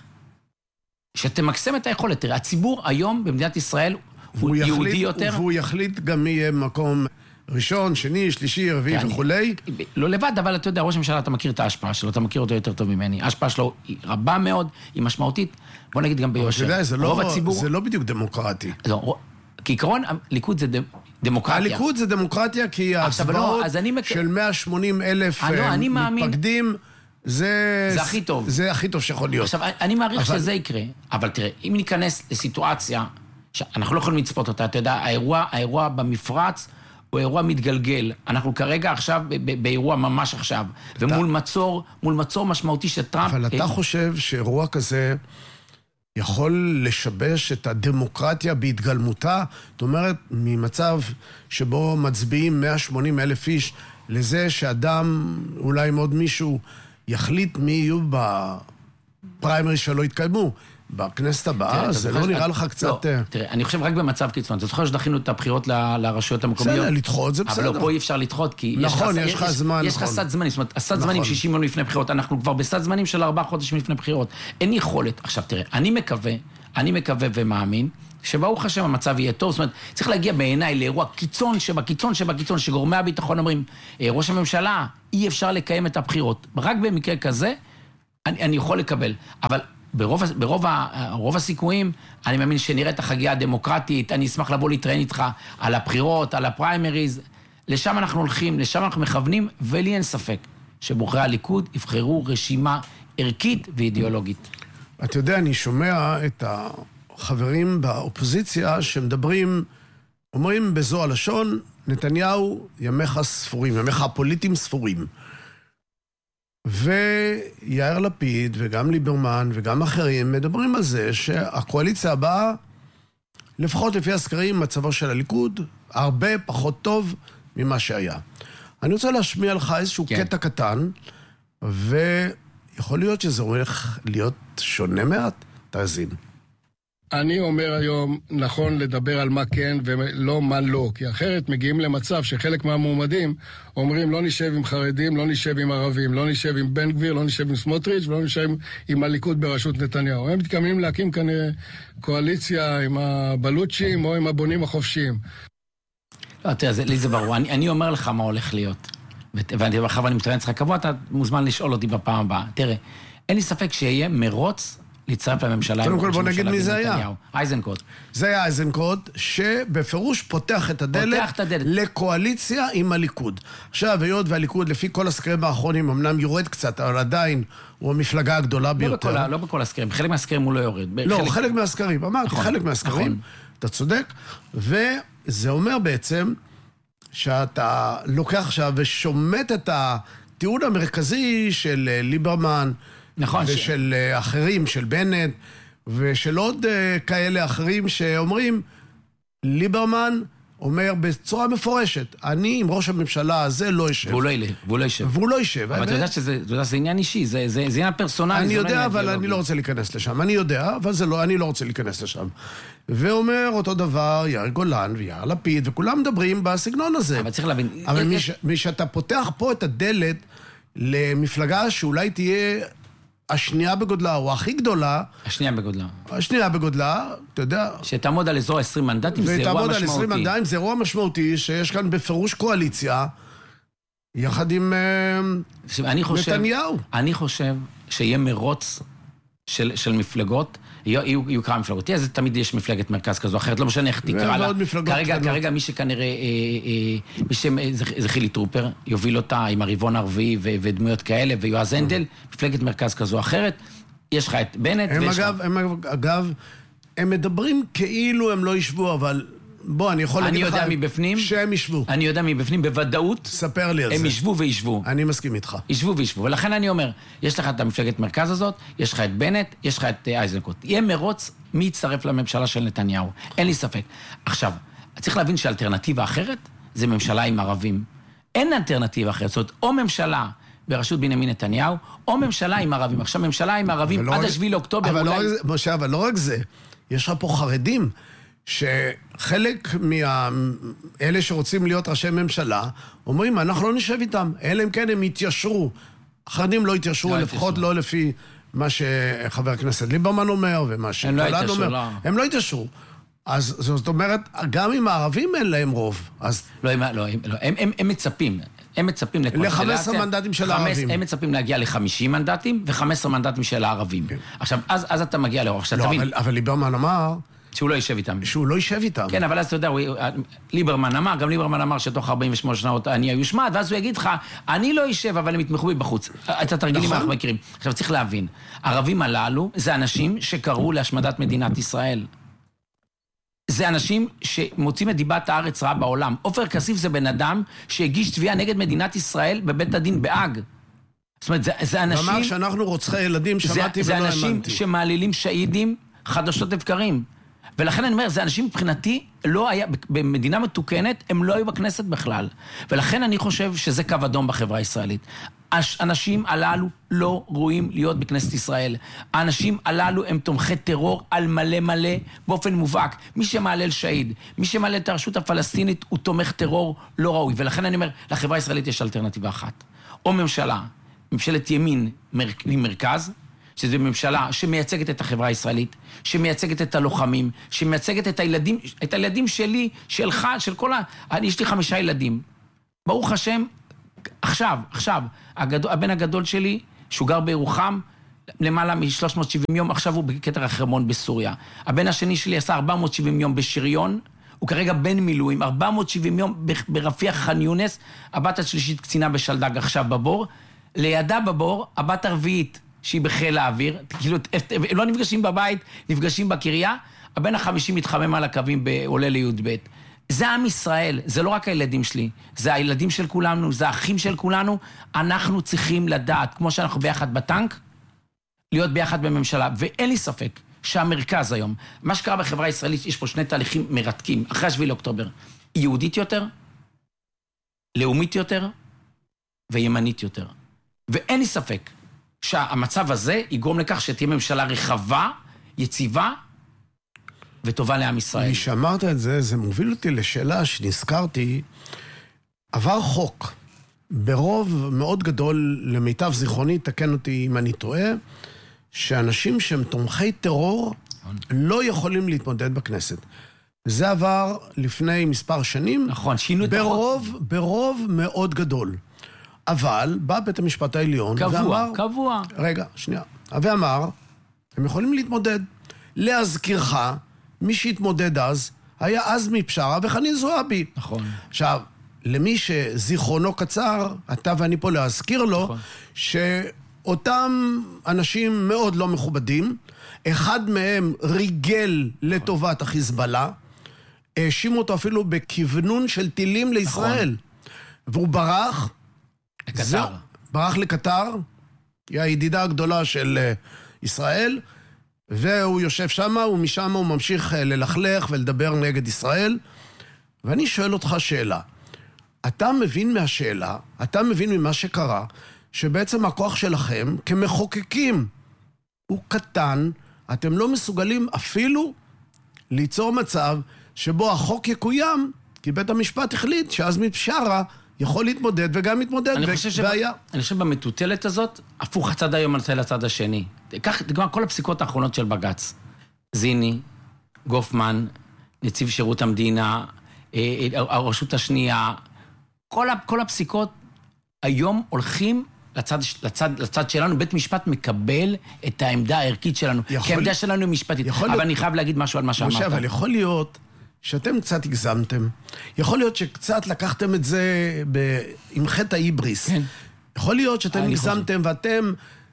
שתמקסם את היכולת. תראה, הציבור היום במדינת ישראל הוא יחליט, יהודי יותר. והוא יחליט גם מי יהיה מקום ראשון, שני, שלישי, רביעי אני, וכולי. לא לבד, אבל אתה יודע, ראש הממשלה, אתה מכיר את ההשפעה שלו, אתה מכיר אותו יותר טוב ממני. ההשפעה שלו היא רבה מאוד, היא משמעותית. בוא נגיד גם ביושר. אתה יודע, זה לא, הציבור... זה לא בדיוק דמוקרטי. לא, כעיקרון, הליכוד זה דמוקרטיה. הליכוד זה דמוקרטיה, כי ההצבעות מק... של מאה ושמונים אלף מתפקדים, זה... זה הכי טוב. זה הכי טוב שיכול להיות. עכשיו, אני מעריך אבל... שזה יקרה, אבל תראה, אם ניכנס לסיטואציה, שאנחנו לא יכולים לצפות אותה, אתה יודע, האירוע, האירוע במפרץ הוא אירוע מתגלגל. אנחנו כרגע עכשיו באירוע ממש עכשיו, אתה... ומול מצור, מול מצור משמעותי של טראמפ... אבל אתה חושב שאירוע כזה יכול לשבש את הדמוקרטיה בהתגלמותה? זאת אומרת, ממצב שבו מצביעים מאה ושמונים אלף איש, לזה שאדם, אולי עם עוד מישהו, יחליט מי יהיו בפריימריז שלא יתקדמו. בכנסת הבאה, זה לא נראה לך קצת... תראה, אני חושב רק במצב קיצון. אתה זוכר שדחינו את הבחירות לרשויות המקומיות? בסדר, לדחות זה בסדר. אבל לא, פה אי אפשר לדחות, כי... נכון, יש לך זמן, נכון. יש לך סד זמנים, זאת אומרת, הסד זמנים שישים יום לפני בחירות, אנחנו כבר בסד זמנים של ארבעה חודשים לפני בחירות. אין יכולת. עכשיו, תראה, אני מקווה, אני מקווה ומאמין, שברוך השם המצב יהיה טוב, זאת אומרת, צריך להגיע בעיניי לאירוע קיצון שבקיצון שבקיצון, שגורמי הביטחון אומרים, ראש הממשלה, אי אפשר לקיים את הבחירות. רק במקרה כזה, אני, אני יכול לקבל. אבל ברוב, ברוב, ברוב הסיכויים, אני מאמין שנראה את החגיגה הדמוקרטית, אני אשמח לבוא להתראיין איתך על הבחירות, על הפריימריז, לשם אנחנו הולכים, לשם אנחנו מכוונים, ולי אין ספק שבוחרי הליכוד יבחרו רשימה ערכית ואידיאולוגית. אתה יודע, אני שומע את החברים באופוזיציה שמדברים, אומרים בזו הלשון, נתניהו ימיך ספורים, ימיך הפוליטיים ספורים. ויאיר לפיד וגם ליברמן וגם אחרים מדברים על זה שהקואליציה הבאה, לפחות לפי הסקרים, מצבו של הליכוד הרבה פחות טוב ממה שהיה. אני רוצה להשמיע לך איזשהו כן. קטע קטן, ויכול להיות שזה הולך להיות שונה מעט. תאזין. אני אומר היום, נכון לדבר על מה כן ולא מה לא, כי אחרת מגיעים למצב שחלק מהמועמדים אומרים לא נשב עם חרדים, לא נשב עם ערבים, לא נשב עם בן גביר, לא נשב עם סמוטריץ' ולא נשב עם הליכוד בראשות נתניהו. הם מתכוונים להקים כאן קואליציה עם הבלוצ'ים או עם הבונים החופשיים. לא, תראה, לי זה ברור. אני, אני אומר לך מה הולך להיות. ואני ואחר אני מתראיין אצלך קבוע, אתה מוזמן לשאול אותי בפעם הבאה. תראה, אין לי ספק שיהיה מרוץ להצטרף לממשלה. קודם כל בוא נגיד מי זה היה. אייזנקוט. זה היה אייזנקוט, שבפירוש פותח את הדלת, פותח את הדלת לקואליציה עם הליכוד. עכשיו, היות והליכוד, לפי כל הסקרים האחרונים, אמנם יורד קצת, אבל עדיין הוא המפלגה הגדולה ביותר. לא בכל, לא בכל הסקרים, חלק מהסקרים הוא לא יורד. לא, חלק... חלק מהסקרים, אמרתי, נכון, חלק מהסקרים, נכון. אתה צודק, וזה אומר בעצם שאתה לוקח עכשיו ושומט את הטיעון המרכזי של ליברמן, נכון, ושל ש... אחרים, של בנט, ושל עוד uh, כאלה אחרים שאומרים, ליברמן אומר בצורה מפורשת, אני עם ראש הממשלה הזה לא ישב. והוא לא יישב. והוא לא יישב. והוא לא יישב. אבל אתה יודע שזה, אתה יודע, זה עניין אישי, זה, זה, זה עניין פרסונלי. אני יודע, אבל אני לא רוצה להיכנס לשם. אני יודע, אבל זה לא, אני לא רוצה להיכנס לשם. ואומר אותו דבר, יאיר גולן ויאיר לפיד, וכולם מדברים בסגנון הזה. אבל צריך להבין... אבל מי, ש... מי שאתה פותח פה את הדלת למפלגה שאולי תהיה... השנייה בגודלה, או הכי גדולה... השנייה בגודלה. השנייה בגודלה, אתה יודע... שתעמוד על אזור עשרים מנדטים, זה אירוע משמעותי. ותעמוד על עשרים מנדטים, זה אירוע משמעותי, שיש כאן בפירוש קואליציה, יחד עם אני חושב, נתניהו. אני חושב שיהיה מרוץ של, של מפלגות, יהיו, יהיו כמה מפלגות. אז תמיד יש מפלגת מרכז כזו אחרת, לא משנה איך תקרא לה. כרגע, כרגע מי שכנראה, מי שזה חילי טרופר, יוביל אותה עם הריבון הרביעי ודמויות כאלה, ויועז הנדל, מפלגת מרכז כזו אחרת, יש לך את בנט. הם אגב, הם אגב, הם מדברים כאילו הם לא ישבו, אבל בוא, אני יכול להגיד לך שהם ישבו. אני יודע מבפנים, בוודאות. ספר לי על זה. הם ישבו וישבו. אני מסכים איתך. ישבו וישבו. ולכן אני אומר, יש לך את המפלגת מרכז הזאת, יש לך את בנט, יש לך את אייזנקוט. יהיה מרוץ מי יצטרף לממשלה של נתניהו. אין לי ספק. עכשיו, צריך להבין שהאלטרנטיבה אחרת זה ממשלה עם ערבים. אין אלטרנטיבה אחרת. זאת אומרת, או ממשלה בראשות בנימין נתניהו, או ממשלה עם ערבים. עכשיו, ממשלה עם ערבים עד השביעי לאוקטובר. אבל לא, משה, אבל לא רק זה. יש לך פה חרדים. שחלק מאלה שרוצים להיות ראשי ממשלה, אומרים, אנחנו לא נשב איתם, אלא אם כן הם יתיישרו. החרדים לא יתיישרו, לפחות לא לפי מה שחבר הכנסת ליברמן אומר, ומה שגולן אומר. הם לא יתיישרו. אז זאת אומרת, גם אם הערבים אין להם רוב, אז... לא, הם מצפים. הם מצפים ל-חמישה עשר מנדטים של הערבים. הם מצפים להגיע ל-חמישים מנדטים, ו-חמישה עשר מנדטים של הערבים. עכשיו, אז אתה מגיע לרוב. אבל ליברמן אמר... שהוא לא יישב איתם. שהוא לא יישב איתם. כן, אבל אז אתה יודע, ליברמן אמר, גם ליברמן אמר שתוך ארבעים ושמונה שנות אני היושמד, ואז הוא יגיד לך, אני לא יישב, אבל הם יתמכו בי בחוץ. את התרגילים אנחנו מכירים. עכשיו צריך להבין, הערבים הללו זה אנשים שקראו להשמדת מדינת ישראל. זה אנשים שמוצאים את דיבת הארץ רעה בעולם. עופר כסיף זה בן אדם שהגיש תביעה נגד מדינת ישראל בבית הדין בהאג. זאת אומרת, זה, זה אנשים... ואמר שאנחנו רוצחי ילדים, שמעתי זה, ולא האמנתי. זה אנשים שמעלילים שהידים חדשות לבקרים. ולכן אני אומר, זה אנשים מבחינתי, לא היה, במדינה מתוקנת, הם לא היו בכנסת בכלל. ולכן אני חושב שזה קו אדום בחברה הישראלית. האנשים הללו לא ראויים להיות בכנסת ישראל. האנשים הללו הם תומכי טרור על מלא מלא, באופן מובהק. מי שמעלל שהיד, מי שמעלל את הרשות הפלסטינית, הוא תומך טרור לא ראוי. ולכן אני אומר, לחברה הישראלית יש אלטרנטיבה אחת. או ממשלה, ממשלת ימין ממרכז, שזו ממשלה שמייצגת את החברה הישראלית, שמייצגת את הלוחמים, שמייצגת את הילדים, את הילדים שלי, שלך, של כל ה... אני, יש לי חמישה ילדים. ברוך השם, עכשיו, עכשיו, הגדול, הבן הגדול שלי, שהוא גר בירוחם, למעלה מ-שלוש מאות שבעים יום, עכשיו הוא בכתר החרמון בסוריה. הבן השני שלי עשה ארבע מאות שבעים יום בשריון, הוא כרגע בן מילואים, ארבע מאות שבעים יום ברפיח ח'אן יונס, הבת השלישית קצינה בשלדג עכשיו בבור, לידה בבור, הבת הרביעית, שהיא בחיל האוויר, כאילו, הם לא נפגשים בבית, נפגשים בקריה, הבן החמישי מתחמם על הקווים בעולה ליוד ב'. זה עם ישראל, זה לא רק הילדים שלי, זה הילדים של כולנו, זה האחים של כולנו, אנחנו צריכים לדעת, כמו שאנחנו ביחד בטנק, להיות ביחד בממשלה, ואין לי ספק שהמרכז היום, מה שקרה בחברה הישראלית, יש פה שני תהליכים מרתקים, אחרי השביעי לאוקטובר, יהודית יותר, לאומית יותר, וימנית יותר. ואין לי ספק, שהמצב הזה יגרום לכך שתהיה ממשלה רחבה, יציבה, וטובה לעם ישראל. כשאמרת את זה, זה מוביל אותי לשאלה שנזכרתי, עבר חוק, ברוב מאוד גדול, למיטב זיכרוני, תקן אותי אם אני טועה, שאנשים שהם תומכי טרור לא יכולים להתמודד בכנסת. זה עבר לפני מספר שנים. נכון, שינו את ברוב, החוק. ברוב מאוד גדול. אבל בא בית המשפט העליון קבוע, ואמר... קבוע. רגע, שנייה. ואמר, הם יכולים להתמודד. להזכירך, מי שהתמודד אז, היה עזמי בשארה וחנין זועבי. נכון. עכשיו, למי שזיכרונו קצר, אתה ואני פה להזכיר לו, נכון. שאותם אנשים מאוד לא מכובדים, אחד מהם ריגל לטובת החיזבאללה, האשימו אותו אפילו בכוונון של טילים לישראל. והוא ברח. לקטר. ברח לקטר, היא הידידה הגדולה של ישראל, והוא יושב שם, ומשם הוא ממשיך ללכלך ולדבר נגד ישראל. ואני שואל אותך שאלה. אתה מבין מהשאלה, אתה מבין ממה שקרה, שבעצם הכוח שלכם כמחוקקים הוא קטן, אתם לא מסוגלים אפילו ליצור מצב שבו החוק יקוים, כי בית המשפט החליט שעזמי בשארה יכול להתמודד וגם מתמודד, והיה. אני חושב במטוטלת הזאת, הפוך הצד היום נותן לצד השני. כך, גם כל הפסיקות האחרונות של בג"ץ. זיני, גופמן, נציב שירות המדינה, הרשות השנייה, כל, כל הפסיקות היום הולכים לצד, לצד, לצד שלנו. בית משפט מקבל את העמדה הערכית שלנו, יכול, כי העמדה שלנו היא משפטית. אבל להיות, אני חייב להגיד משהו על מה שאמרת. משה, אבל יכול להיות שאתם קצת הגזמתם. יכול להיות שקצת לקחתם את זה ב... עם חטא ההיבריס. כן. יכול להיות שאתם הגזמתם ואתם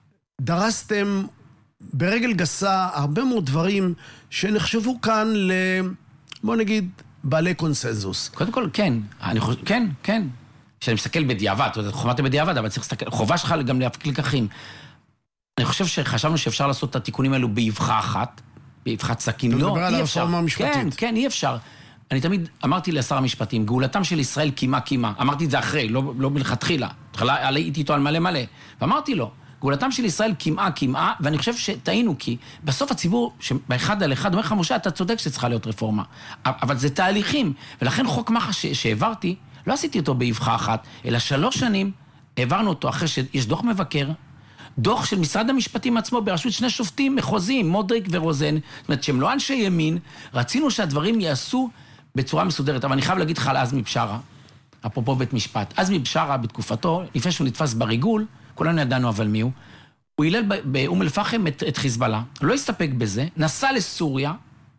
דרסתם ברגל גסה הרבה מאוד דברים שנחשבו כאן ל... בוא נגיד, בעלי קונסנזוס. קודם כל, כן. אני חושב, כן, כן. כשאני מסתכל בדיעבד, אתה יודע, חומרת בדיעבד, אבל צריך להסתכל, חובה שלך גם להפיק לקחים. אני חושב שחשבנו שאפשר לעשות את התיקונים האלו באבחה אחת, באבחת סכין. לא, אי אפשר. כן, כן, אי אפשר. אני תמיד אמרתי לשר המשפטים, גאולתם של ישראל קימה קימה. אמרתי את זה אחרי, לא, לא מלכתחילה. התחלה, הייתי איתו על מלא מלא. ואמרתי לו, גאולתם של ישראל קימה קימה, ואני חושב שטעינו, כי בסוף הציבור, שבאחד על אחד אומר לך, משה, אתה צודק שצריכה להיות רפורמה. אבל זה תהליכים. ולכן חוק מח"ש שהעברתי, לא עשיתי אותו באבחה אחת, אלא שלוש שנים העברנו אותו אחרי שיש דוח מבקר, דוח של משרד המשפטים עצמו בראשות שני שופטים מחוזיים, מודריק ורוזן, זאת אומרת שהם לא אנשי ימין, רצינו שהדברים יעשו בצורה מסודרת, אבל אני חייב להגיד לך על עזמי בשארה, אפרופו בית משפט. עזמי בשארה בתקופתו, לפני שהוא נתפס בריגול, כולנו ידענו אבל מי הוא, הוא הילל באום אל-פחם את, את חיזבאללה, לא הסתפק בזה, נסע לסוריה,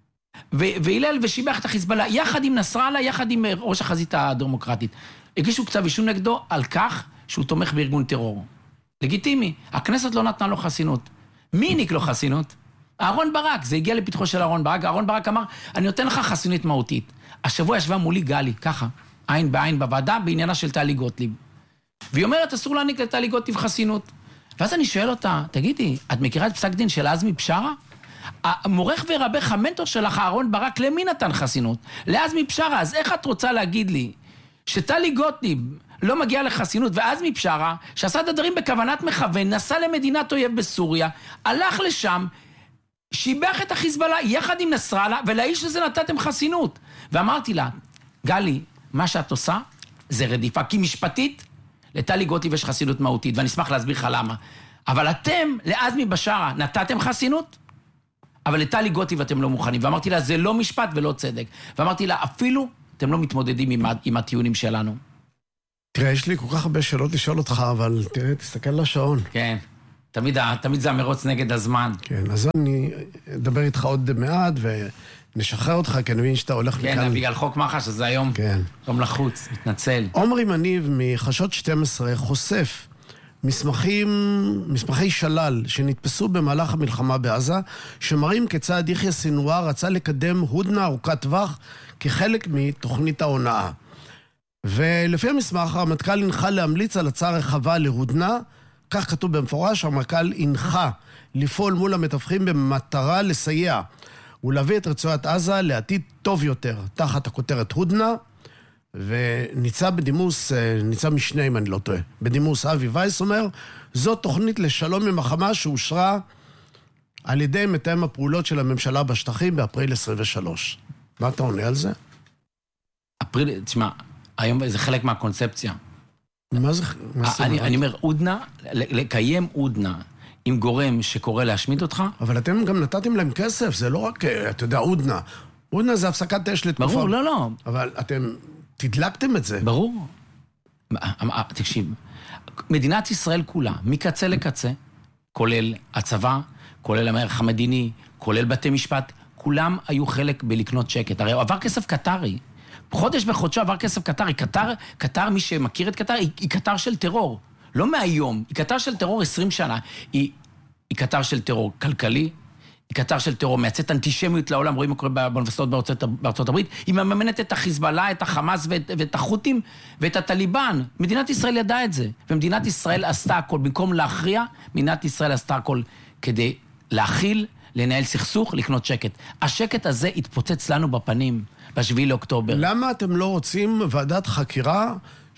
והילל ושיבח את החיזבאללה, יחד עם נסראללה, יחד עם ראש החזית הדמוקרטית. הגישו כתב אישום נגדו על כך שהוא תומך בארגון טרור. לגיטימי, הכנסת לא נתנה לו חסינות. מי העניק לו חסינות? אהרון ברק, זה הגיע לפתחו של אהרון ברק, אהרון ברק אמר, אני נותן לך חסינית מהותית. השבוע ישבה מולי גלי, ככה, עין בעין בוועדה, בעניינה של טלי גוטליב. והיא אומרת, אסור להעניק לטלי גוטליב חסינות. ואז אני שואל אותה, תגידי, את מכירה את פסק דין של עזמי בשארה? המורך ורבך, המנטור שלך, אהרון ברק, למי נתן חסינות? לעזמי בשארה, אז איך את רוצה להגיד לי שטלי גוטליב לא מגיע לחסינות, ועזמי בשארה, שעשה את הדברים בכוונת מכוון, נסע למדינת אויב בסוריה, הלך לשם, שיבח את החיזבאללה יחד עם נסראללה, ולאיש הזה נתתם חסינות. ואמרתי לה, גלי, מה שאת עושה זה רדיפה, כי משפטית לטלי גוטליב יש חסינות מהותית, ואני אשמח להסביר לך למה. אבל אתם, לעזמי בשארה, נתתם חסינות, אבל לטלי גוטליב אתם לא מוכנים. ואמרתי לה, זה לא משפט ולא צדק. ואמרתי לה, אפילו אתם לא מתמודדים עם, עם הטיעונים שלנו. תראה, יש לי כל כך הרבה שאלות לשאול אותך, אבל תראה, תסתכל לשעון. כן, תמיד, תמיד זה המרוץ נגד הזמן. כן, אז אני אדבר איתך עוד מעט ונשחרר אותך, כי אני מבין שאתה הולך כן, מכאן. כן, בגלל חוק מח"ש, אז זה היום כן. יום לחוץ, מתנצל. עומרי מניב מחדשות שתים עשרה חושף מסמכים, מסמכי שלל שנתפסו במהלך המלחמה בעזה, שמראים כיצד יחיא סינואר רצה לקדם הודנה ארוכת טווח כחלק מתוכנית ההונאה. ולפי המסמך, הרמטכ"ל הנחה להמליץ על הצעה רחבה להודנה, כך כתוב במפורש, הרמטכ"ל הנחה לפעול מול המתווכים במטרה לסייע ולהביא את רצועת עזה לעתיד טוב יותר, תחת הכותרת הודנה, וניצב בדימוס, ניצב משנה אם אני לא טועה, בדימוס אבי וייס אומר, זו תוכנית לשלום עם החמאס שאושרה על ידי מתאם הפעולות של הממשלה בשטחים באפריל עשרים ושלוש. מה אתה עונה על זה? אפריל, תשמע, היום זה חלק מהקונספציה. מה זה? אני, אני אומר, אודנה, לקיים אודנה עם גורם שקורא להשמיד אותך. אבל אתם גם נתתם להם כסף, זה לא רק, אתה יודע, אודנה. אודנה זה הפסקת אש לתקופה. ברור, לא, לא. אבל אתם תדלקתם את זה. ברור. תקשיב, מדינת ישראל כולה, מקצה לקצה, כולל הצבא, כולל המערך המדיני, כולל בתי משפט, כולם היו חלק בלקנות שקט. הרי עבר כסף קטרי. חודש בחודשו עבר כסף קטרי. קטר, קטר, מי שמכיר את קטר, היא, היא קטר של טרור. לא מהיום. היא קטר של טרור עשרים שנה. היא, היא קטר של טרור כלכלי, היא קטר של טרור מייצאת אנטישמיות לעולם, רואים מה קורה באוניברסיטאות בארצות, בארצות הברית, היא מממנת את החיזבאללה, את החמאס ואת, ואת החות'ים ואת הטליבן. מדינת ישראל ידעה את זה. ומדינת ישראל עשתה הכל. במקום להכריע, מדינת ישראל עשתה הכל כדי להכיל, לנהל סכסוך, לקנות שקט. השקט הזה התפוצץ לנו בפנים בשביעי לאוקטובר. למה אתם לא רוצים ועדת חקירה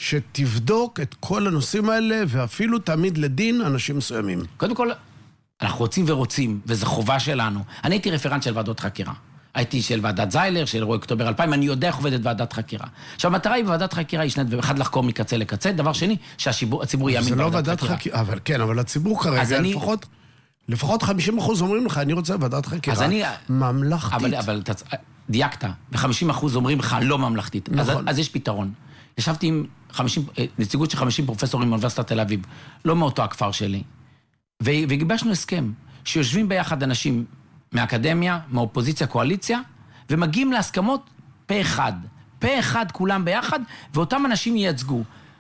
שתבדוק את כל הנושאים האלה ואפילו תעמיד לדין אנשים מסוימים? קודם כל, אנחנו רוצים ורוצים, וזו חובה שלנו. אני הייתי רפרנט של ועדות חקירה. הייתי של ועדת זיילר, של אירועי אוקטובר אלפיים, אני יודע איך עובדת ועדת חקירה. עכשיו, המטרה היא בוועדת חקירה היא שנת, ואחד לחקור מקצה לקצה, דבר שני, שהציבור יאמין בוועדת חקירה. אבל כן, אבל הציבור כרגע לפחות... לפחות חמישים אחוז אומרים לך, אני רוצה ועדת חקירה. אז אני... ממלכתית. אבל, אבל דייקת, ו-חמישים אחוז אומרים לך לא ממלכתית. נכון. אז, אז יש פתרון. ישבתי עם חמישים, נציגות של חמישים פרופסורים מאוניברסיטת תל אביב, לא מאותו הכפר שלי, ו- וגיבשנו הסכם, שיושבים ביחד אנשים מהאקדמיה, מהאופוזיציה, קואליציה, ומגיעים להסכמות פה אחד. פה אחד כולם ביחד, ואותם אנשים ייצגו.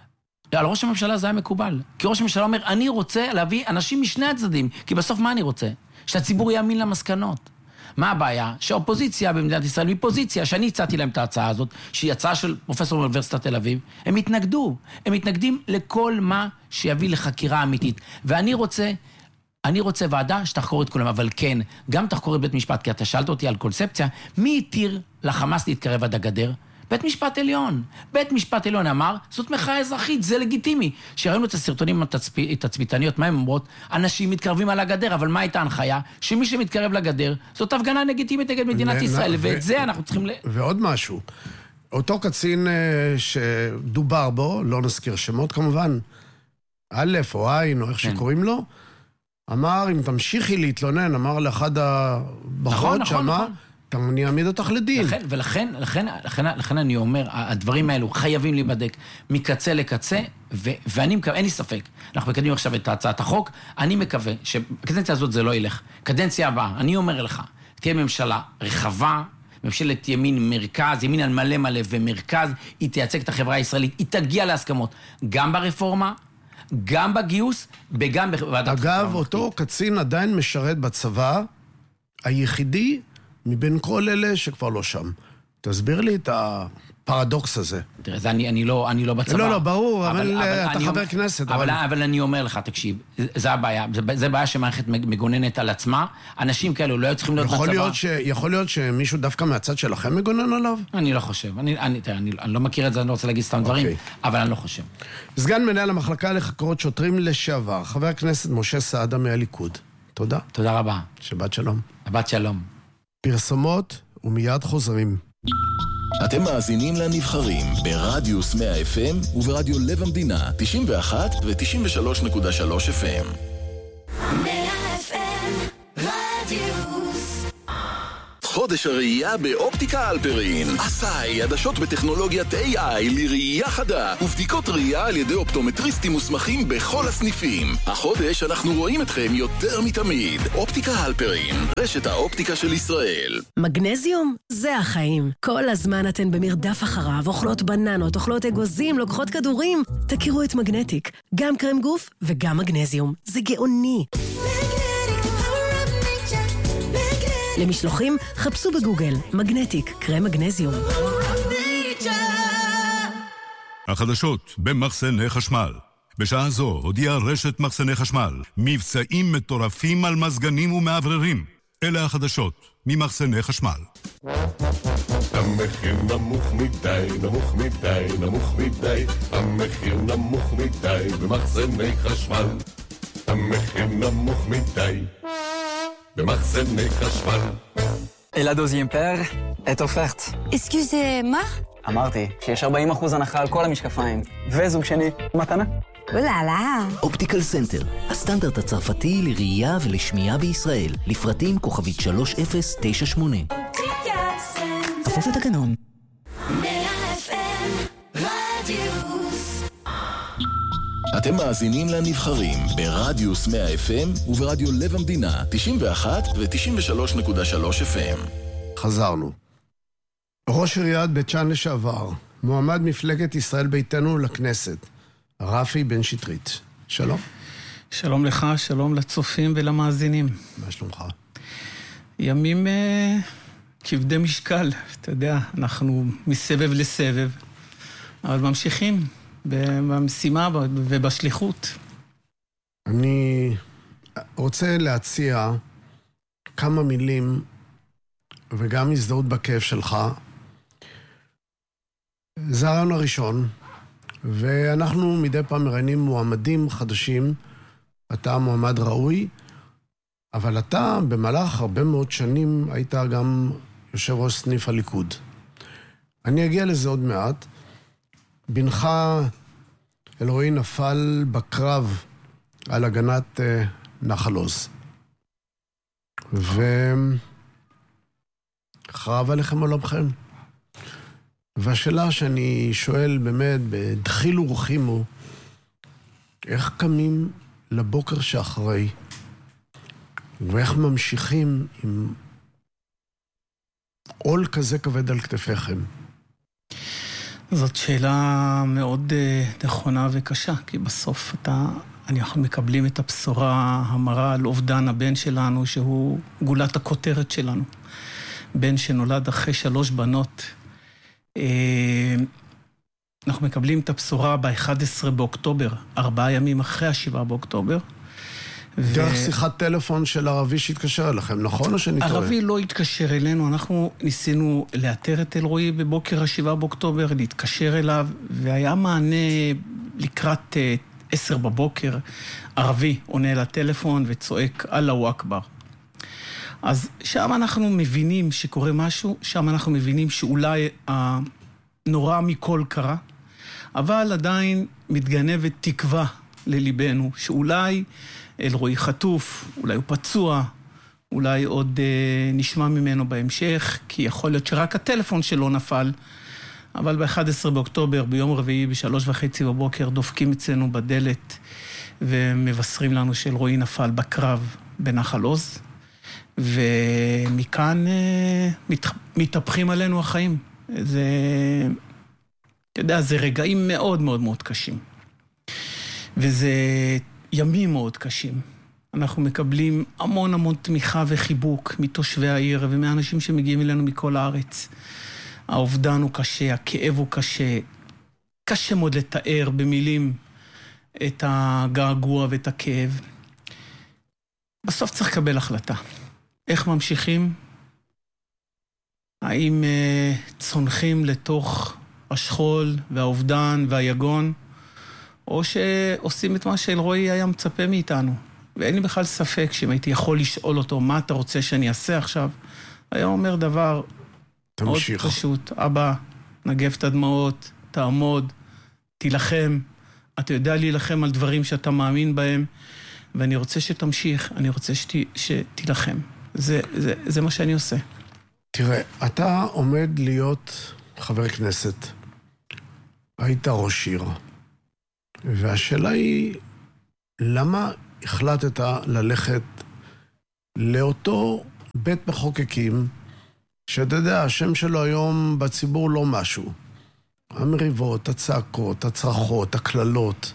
על ראש הממשלה זה היה מקובל. כי ראש הממשלה אומר, אני רוצה להביא אנשים משני הצדדים. כי בסוף מה אני רוצה? שהציבור יאמין למסקנות. מה הבעיה? שהאופוזיציה במדינת ישראל, מפוזיציה, שאני הצעתי להם את ההצעה הזאת, שהיא הצעה של פרופסור מאוניברסיטת תל אביב, הם התנגדו. הם מתנגדים לכל מה שיביא לחקירה אמיתית. ואני רוצה, אני רוצה ועדה שתחקור את כולם, אבל כן, גם תחקור את בית משפט, כי אתה שאלת אותי על קונספציה, מי התיר לחמאס להתקרב עד הגדר? בית משפט עליון. בית משפט עליון אמר, זאת מחאה אזרחית, זה לגיטימי. שראינו את הסרטונים התצפיתניות, מה הם אומרות? אנשים מתקרבים על הגדר, אבל מה הייתה ההנחיה? שמי שמתקרב לגדר, זאת הפגנה לגיטימית נגד מדינת ישראל, ואת זה אנחנו צריכים... ועוד משהו, אותו קצין שדובר בו, לא נזכיר שמות כמובן, א' או עין, או איך שקוראים לו, אמר, אם תמשיכי להתלונן, אמר לאחד הבחורות שאמר, אני אעמיד אותך לדין. לכן, ולכן, לכן, לכן, לכן אני אומר, הדברים האלו חייבים להיבדק מקצה לקצה, ו, ואני מקווה, אין לי ספק, אנחנו מקדמים עכשיו את הצעת החוק, אני מקווה שבקדנציה הזאת זה לא ילך. קדנציה הבאה, אני אומר לך, תהיה ממשלה רחבה, ממשלת ימין מרכז, ימין על מלא מלא ומרכז, היא תייצג את החברה הישראלית, היא תגיע להסכמות, גם ברפורמה, גם בגיוס, וגם בוועדת חקירה. אגב, אותו קצין עדיין משרת בצבא, היחידי, מבין כל אלה שכבר לא שם. תסביר לי את הפרדוקס הזה. תראה, זה אני, אני, לא, אני לא בצבא. לא, לא, ברור, אבל, אבל, אבל אתה חבר אומר, כנסת. אבל, אבל... אבל אני אומר לך, תקשיב, זה הבעיה, זה, זה בעיה שמערכת מגוננת על עצמה, אנשים כאלו לא היו צריכים להיות יכול בצבא. להיות ש, יכול להיות שמישהו דווקא מהצד שלכם מגונן עליו? אני לא חושב. אני, אני, תראה, אני, אני לא מכיר את זה, אני לא רוצה להגיד סתם דברים, okay. אבל אני לא חושב. סגן מנהל המחלקה לחקרות שוטרים לשעבר, חבר הכנסת משה סעדה מהליכוד. תודה. תודה רבה. שבת שלום. שבת שלום. פרסומות ומיד חוזרים. אתם מאזינים לנבחרים ברדיוס מאה אף אם וברדיו לב המדינה תשעים ואחת ו-תשעים ושלוש נקודה שלוש אף אם. מאה אף אם רדיוס. חודש הראייה באופטיקה אלפרין. אסאי, עדשות בטכנולוגיית איי איי לראייה חדה ובדיקות ראייה על ידי אופטומטריסטים מוסמכים בכל הסניפים. החודש אנחנו רואים אתכם יותר מתמיד. אופטיקה אלפרין, רשת האופטיקה של ישראל. מגנזיום? זה החיים. כל הזמן אתן במרדף אחריו, אוכלות בננות, אוכלות אגוזים, לוקחות כדורים. תכירו את מגנטיק. גם קרם גוף וגם מגנזיום. זה גאוני. למשלוחים, חפשו בגוגל, מגנטיק, קרם מגנזיום. החדשות במחסני חשמל. בשעה זו הודיעה רשת מחסני חשמל, מבצעים מטורפים על מזגנים ומעבררים. אלה החדשות ממחסני חשמל. המחיר נמוך מדי, נמוך מדי, נמוך מדי. המחיר נמוך מדי במחסני חשמל. המחיר נמוך מדי. במחסני חשמל. Et la deuxième paire est offerte. Excusez-moi? אמרתי שיש ארבעים אחוז הנחה על כל המשקפיים, וזוג שני מתנה. אוללה. אופטיקל סנטר, הסטנדרט הצרפתי לראייה ולשמיעה בישראל, לפרטים כוכבית שלוש אפס תשע שמונה. כפוף לתקנון. אתם מאזינים לנבחרים ברדיוס מאה אף אם וברדיו לב המדינה תשעים ואחת ו-תשעים ושלוש נקודה שלוש אף אם. חזרנו. ראש עיריית בית שאן לשעבר, מועמד מפלגת ישראל ביתנו לכנסת, רפי בן שטרית. שלום. שלום לך, שלום לצופים ולמאזינים. מה שלומך? ימים uh, כבדי משקל, אתה יודע, אנחנו מסבב לסבב, אבל ממשיכים במשימה ובשליחות. אני רוצה להציע כמה מילים וגם הזדהות בכיף שלך. זה הרעיון הראשון, ואנחנו מדי פעם מראיינים מועמדים חדשים. אתה מועמד ראוי, אבל אתה במהלך הרבה מאוד שנים היית גם יושב ראש סניף הליכוד. אני אגיע לזה עוד מעט. בנך אלרועי נפל בקרב על הגנת אה, נחל עוז. וחרב עליכם עולמכם. והשאלה שאני שואל באמת בדחיל ורחימו, איך קמים לבוקר שאחרי, ואיך ממשיכים עם עול כזה כבד על כתפיכם? זאת שאלה מאוד uh, נכונה וקשה, כי בסוף אתה, אנחנו מקבלים את הבשורה המרה על אובדן הבן שלנו, שהוא גולת הכותרת שלנו. בן שנולד אחרי שלוש בנות. Uh, אנחנו מקבלים את הבשורה ב-אחד עשר באוקטובר, ארבעה ימים אחרי השבעה באוקטובר. דרך ו... שיחת טלפון של ערבי שהתקשר אליכם, נכון או שאני טועה? ערבי לא התקשר אלינו, אנחנו ניסינו לאתר את אלרועי בבוקר השבעה באוקטובר, להתקשר אליו, והיה מענה לקראת עשר בבוקר, ערבי עונה לטלפון וצועק אללהו אכבר. אז שם אנחנו מבינים שקורה משהו, שם אנחנו מבינים שאולי הנורא מכל קרה, אבל עדיין מתגנבת תקווה לליבנו, שאולי אלרועי חטוף, אולי הוא פצוע, אולי עוד אה, נשמע ממנו בהמשך, כי יכול להיות שרק הטלפון שלו נפל, אבל ב-אחד עשר באוקטובר, ביום רביעי, בשלוש וחצי בבוקר, דופקים אצלנו בדלת, ומבשרים לנו שאלרועי נפל בקרב בנחל עוז, ומכאן אה, מת, מתהפכים עלינו החיים. זה, אתה יודע, זה רגעים מאוד מאוד מאוד קשים. וזה ימים מאוד קשים. אנחנו מקבלים המון המון תמיכה וחיבוק מתושבי העיר ומאנשים שמגיעים אלינו מכל הארץ. האובדן הוא קשה, הכאב הוא קשה. קשה מאוד לתאר במילים את הגעגוע ואת הכאב. בסוף צריך לקבל החלטה. איך ממשיכים? האם uh, צונחים לתוך השכול והאובדן והיגון? או שעושים את מה שאלרועי היה מצפה מאיתנו. ואין לי בכלל ספק שאם הייתי יכול לשאול אותו, מה אתה רוצה שאני אעשה עכשיו? היה אומר דבר תמשיך. מאוד פשוט. אבא, נגב את הדמעות, תעמוד, תילחם. אתה יודע להילחם על דברים שאתה מאמין בהם, ואני רוצה שתמשיך, אני רוצה שת, שתילחם. זה, זה, זה מה שאני עושה. תראה, אתה עומד להיות חבר כנסת. היית ראש עיר. והשאלה היא, למה החלטת ללכת לאותו בית מחוקקים, שאתה יודע, השם שלו היום בציבור לא משהו. המריבות, הצעקות, הצרחות, הכללות.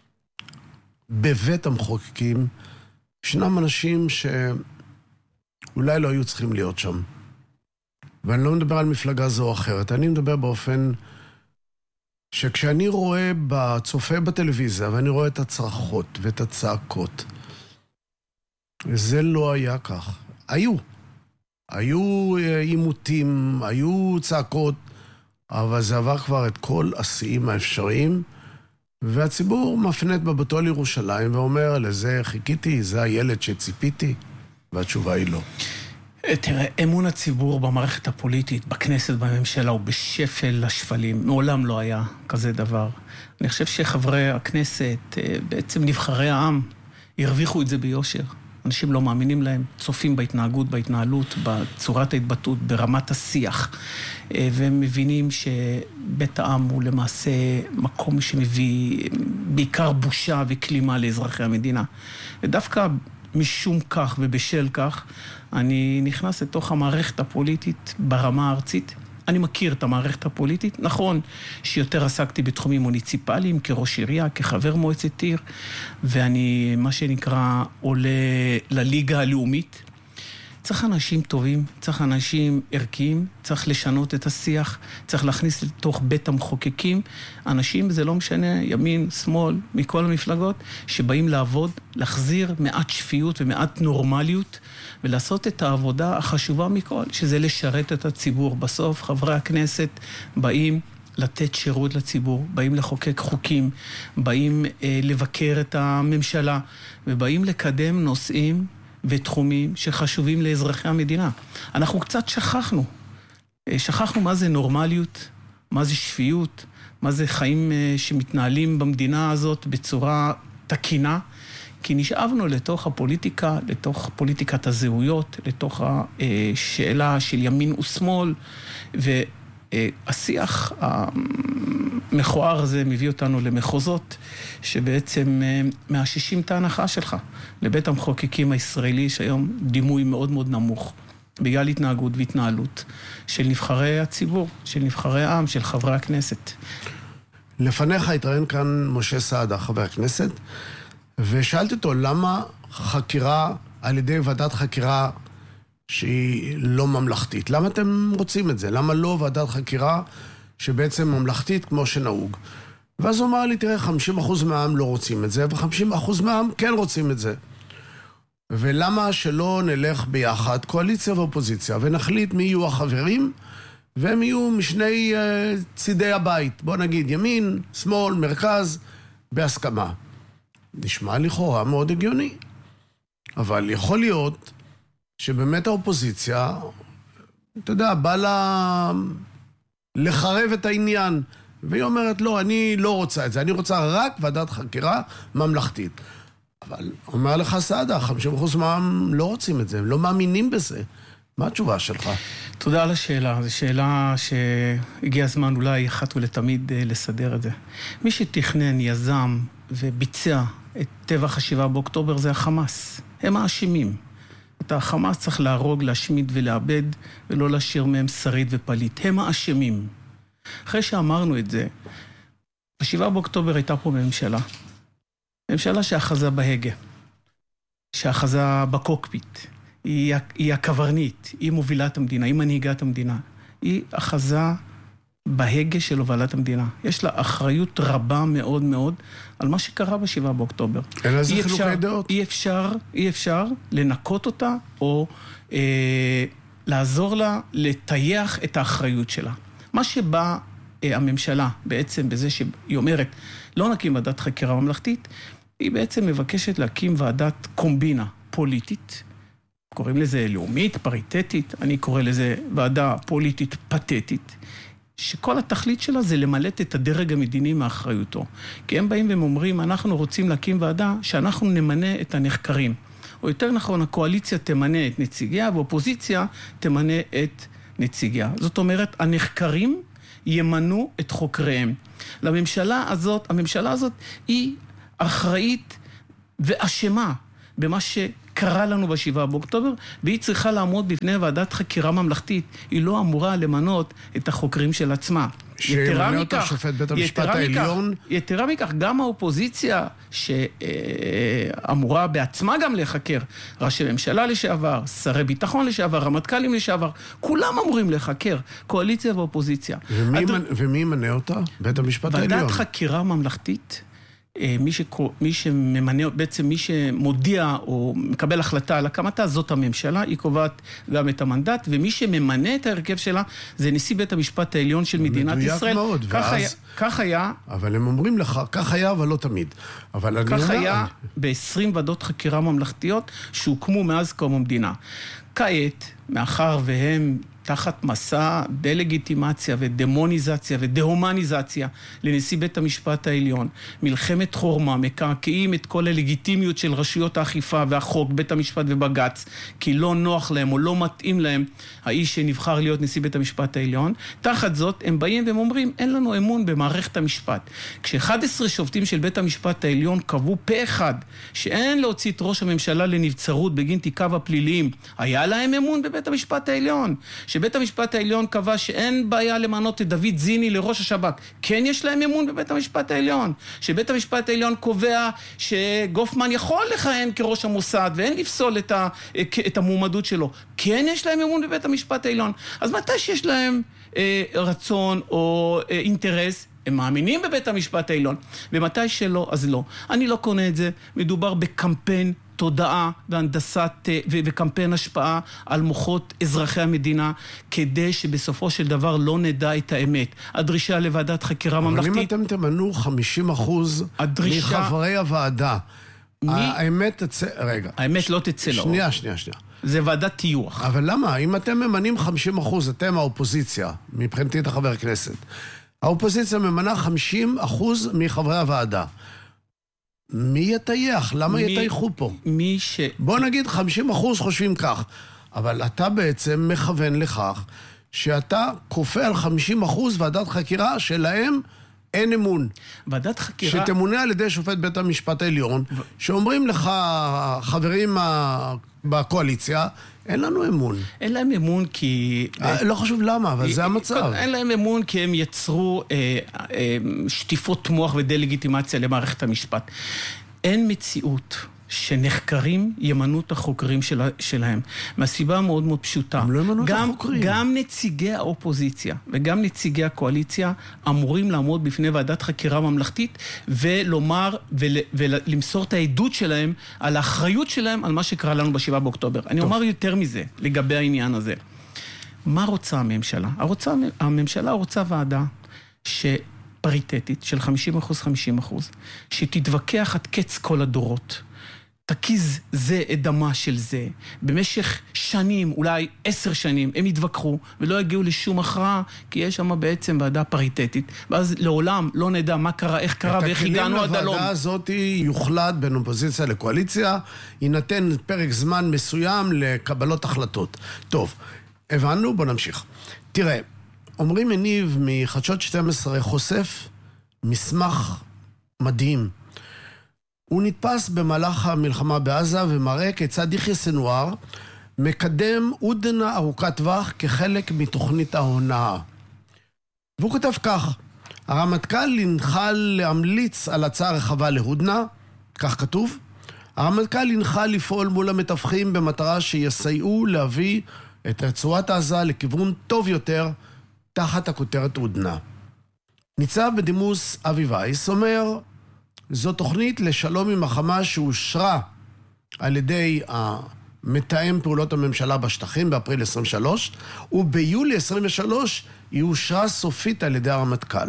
בבית המחוקקים, ישנם אנשים שאולי לא היו צריכים להיות שם. ואני לא מדבר על מפלגה זו או אחרת, אני מדבר באופן שכשאני רואה בצופה בטלוויזיה, ואני רואה את הצרחות ואת הצעקות, זה לא היה כך. היו. היו עימותים, היו צעקות, אבל זה עבר כבר את כל השיאים האפשריים, והציבור מפנה את מבטו לירושלים ואומר, לזה חיכיתי, זה הילד שציפיתי. והתשובה היא לא. תראה, אמון הציבור במערכת הפוליטית, בכנסת, בממשלה, הוא בשפל השפלים. מעולם לא היה כזה דבר. אני חושב שחברי הכנסת, בעצם נבחרי העם, הרוויחו את זה ביושר. אנשים לא מאמינים להם, צופים בהתנהגות, בהתנהלות, בצורת ההתבטאות, ברמת השיח, והם מבינים שבית העם הוא למעשה מקום שמביא בעיקר בושה וכלימה לאזרחי המדינה. ודווקא משום כך ובשל כך, אני נכנס לתוך המערכת הפוליטית ברמה הארצית. אני מכיר את המערכת הפוליטית. נכון שיותר עסקתי בתחומים מוניציפליים, כראש עירייה, כחבר מועצת עיר, ואני, מה שנקרא, עולה לליגה הלאומית. צריך אנשים טובים, צריך אנשים ערכיים, צריך לשנות את השיח, צריך להכניס לתוך בית המחוקקים. אנשים, זה לא משנה, ימין, שמאל, מכל המפלגות, שבאים לעבוד, להחזיר מעט שפיות ומעט נורמליות, ולעשות את העבודה החשובה מכל, שזה לשרת את הציבור. בסוף חברי הכנסת באים לתת שירות לציבור, באים לחוקק חוקים, באים אה, לבקר את הממשלה, ובאים לקדם נושאים ותחומים שחשובים לאזרחי המדינה. אנחנו קצת שכחנו. שכחנו מה זה נורמליות, מה זה שפיות, מה זה חיים שמתנהלים במדינה הזאת בצורה תקינה, כי נשאבנו לתוך הפוליטיקה, לתוך פוליטיקת הזהויות, לתוך השאלה של ימין ושמאל, והשיח המכוער הזה מביא אותנו למחוזות, שבעצם מאששים את ההנחה שלך לבית המחוקקים הישראלי, שהיום דימוי מאוד מאוד נמוך, בגלל התנהגות והתנהלות של נבחרי הציבור, של נבחרי העם, של חברי הכנסת. לפניך התראיין כאן משה סעדה, חבר הכנסת, ושאלתי אותו למה חקירה על ידי ועדת חקירה שהיא לא ממלכתית. למה אתם רוצים את זה? למה לא ועדת חקירה שבעצם ממלכתית כמו שנהוג? ואז הוא אמר לי, תראה, חמישים אחוז מהעם לא רוצים את זה, ו-חמישים אחוז מהעם כן רוצים את זה. ולמה שלא נלך ביחד, קואליציה ואופוזיציה, ונחליט מי יהיו החברים, והם יהיו משני uh, צידי הבית. בוא נגיד, ימין, שמאל, מרכז, בהסכמה. נשמע לכאורה מאוד הגיוני. אבל יכול להיות שבאמת האופוזיציה, אתה יודע, בא לה לחרב את העניין, והיא אומרת, לא, אני לא רוצה את זה, אני רוצה רק ועדת חקירה ממלכתית. אבל אומר לך סעדה, חמישים אחוז מהעם לא רוצים את זה, הם לא מאמינים בזה. מה התשובה שלך? תודה על השאלה. זו שאלה שהגיע הזמן אולי אחת ולתמיד לסדר את זה. מי שתכנן, יזם וביצע את טבח השבעה באוקטובר זה החמאס. הם האשמים. את החמאס צריך להרוג, להשמיד ולאבד, ולא להשאיר מהם שריד ופליט. הם האשמים. אחרי שאמרנו את זה, בשבעה באוקטובר הייתה פה ממשלה. ממשלה שאחזה בהגה, שאחזה בקוקפיט. היא, היא הקברנית, היא מובילה את המדינה, היא מנהיגה את המדינה. היא אחזה בהגה של הובלת המדינה. יש לה אחריות רבה מאוד מאוד על מה שקרה בשבעה באוקטובר. אין לזה חילוקי דעות. אי אפשר, אי אפשר לנקות אותה או אה, לעזור לה לטייח את האחריות שלה. מה שבא אה, הממשלה בעצם בזה שהיא אומרת, לא נקים ועדת חקירה ממלכתית, היא בעצם מבקשת להקים ועדת קומבינה פוליטית, קוראים לזה לאומית, פריטטית, אני קורא לזה ועדה פוליטית פתטית, שכל התכלית שלה זה למלט את הדרג המדיני מאחריותו. כי הם באים והם אומרים, אנחנו רוצים להקים ועדה שאנחנו נמנה את הנחקרים. או יותר נכון, הקואליציה תמנה את נציגיה, והאופוזיציה תמנה את נציגיה. זאת אומרת, הנחקרים ימנו את חוקריהם. לממשלה הזאת, הממשלה הזאת היא אחראית ואשמה במה שקרה לנו בשבעה באוקטובר, והיא צריכה לעמוד בפני ועדת חקירה ממלכתית. היא לא אמורה למנות את החוקרים של עצמה. שימנה אותה שופט בית המשפט העליון. יתרה מכך, גם האופוזיציה שאמורה בעצמה גם לחקר, ראשי ממשלה לשעבר, שרי ביטחון לשעבר, רמטכ"לים לשעבר, כולם אמורים לחקר, קואליציה ואופוזיציה. ומי, ומי ימנה אותה? בית המשפט העליון. ועדת חקירה ממלכתית מי, שכו, מי שממנה, בעצם מי שמודיע או מקבל החלטה על הקמתה, זאת הממשלה, היא קובעת גם את המנדט, ומי שממנה את ההרכב שלה, זה נשיא בית המשפט העליון של מדינת ישראל. מאוד, כך, ואז... היה, כך היה... אבל הם אומרים לך, כך היה, אבל לא תמיד. אבל כך אני היה אומר... ב-עשרים ועדות חקירה ממלכתיות שהוקמו מאז קום המדינה. כעת, מאחר והם תחת מסע דלגיטימציה ודמוניזציה ודהומניזציה לנשיא בית המשפט העליון, מלחמת חורמה, מקעקעים את כל הלגיטימיות של רשויות האכיפה והחוק, בית המשפט ובגץ, כי לא נוח להם או לא מתאים להם האיש שנבחר להיות נשיא בית המשפט העליון. תחת זאת הם באים והם אומרים, אין לנו אמון במערכת המשפט. כש-אחד עשר שופטים של בית המשפט העליון קבעו פה אחד שאין להוציא את ראש הממשלה לנבצרות בגין תיקיו הפליליים, היה להם אמון בבית המשפט העליון. שבית המשפט העליון קבע שאין בעיה למנות את דוד זיני לראש השב"כ, כן יש להם אמון בבית המשפט העליון. שבית המשפט העליון קובע שגופמן יכול לכהן כראש המוסד ואין לפסול את, ה, את המועמדות שלו, כן יש להם אמון בבית המשפט העליון. אז מתי שיש להם אה, רצון או אה, אינטרס, הם מאמינים בבית המשפט העליון, ומתי שלא, אז לא. אני לא קונה את זה, מדובר בקמפיין תודעה והנדסת ו- וקמפיין השפעה על מוחות אזרחי המדינה, כדי שבסופו של דבר לא נדע את האמת. הדרישה לוועדת חקירה ממלכתית... אבל אם אתם תמנו חמישים אחוז הדרישה... מחברי הוועדה, מי... האמת תצא... רגע. האמת לא תצא לאור. שנייה, שנייה, שנייה. זה ועדת טיוח. אבל למה? אם אתם ממנים חמישים אחוז, אתם האופוזיציה, מבחינתי את החבר כנסת, האופוזיציה ממנה חמישים אחוז מחברי הוועדה. מי יתייח? למה מי, יתייחו פה? מי ש... בוא נגיד חמישים אחוז חושבים כך, אבל אתה בעצם מכוון לכך שאתה כופה על חמישים אחוז ועדת חקירה שלהם אין אמון. ועדת חקירה... שתמונה על ידי שופט בית המשפט העליון, ו... שאומרים לך חברים בקואליציה, אין לנו אמון. אין להם אמון כי... לא חשוב למה, אבל זה המצב. אין להם אמון כי הם יצרו אה, אה, שטיפות מוח ודלגיטימציה למערכת המשפט. אין מציאות שנחקרים ימנו את החוקרים שלה, שלהם. מהסיבה מאוד מאוד פשוטה. הם לא ימנו את החוקרים. גם נציגי האופוזיציה וגם נציגי הקואליציה אמורים לעמוד בפני ועדת חקירה ממלכתית ולומר ול, ולמסור את העדות שלהם על האחריות שלהם על מה שקרה לנו בשבעה באוקטובר. אני אומר יותר מזה לגבי העניין הזה. מה רוצה הממשלה? הרוצה, הממשלה רוצה ועדה שפריטטית של חמישים אחוז חמישים אחוז, שתתווכח עד קץ כל הדורות. תקיז זה את דמה של זה. במשך שנים, אולי עשר שנים, הם יתווכחו ולא יגיעו לשום הכרעה, כי יש שם בעצם ועדה פריטטית. ואז לעולם לא נדע מה קרה, איך קרה ואיך הגענו עד הלום. הוועדה הזאת יוחלט בין אופוזיציה לקואליציה, יינתן פרק זמן מסוים לקבלות החלטות. טוב, הבנו, בוא נמשיך. תראה, אומרים מניב מחדשות שתים עשרה חושף מסמך מדהים. הוא נתפס במהלך המלחמה בעזה ומראה כיצד יחיא סנואר מקדם הודנה ארוכת טווח כחלק מתוכנית ההונאה. והוא כותב כך: הרמטכ"ל הנחה להמליץ על הצעה רחבה להודנה, כך כתוב, הרמטכ"ל הנחה לפעול מול המתווכים במטרה שיסייעו להביא את רצועת עזה לכיוון טוב יותר תחת הכותרת הודנה. ניצב בדימוס אבי וייס אומר, זו תוכנית לשלום עם החמאס שאושרה על ידי מתאם פעולות הממשלה בשטחים באפריל עשרים ושלוש, וביולי עשרים ושלוש היא אושרה סופית על ידי הרמטכ"ל.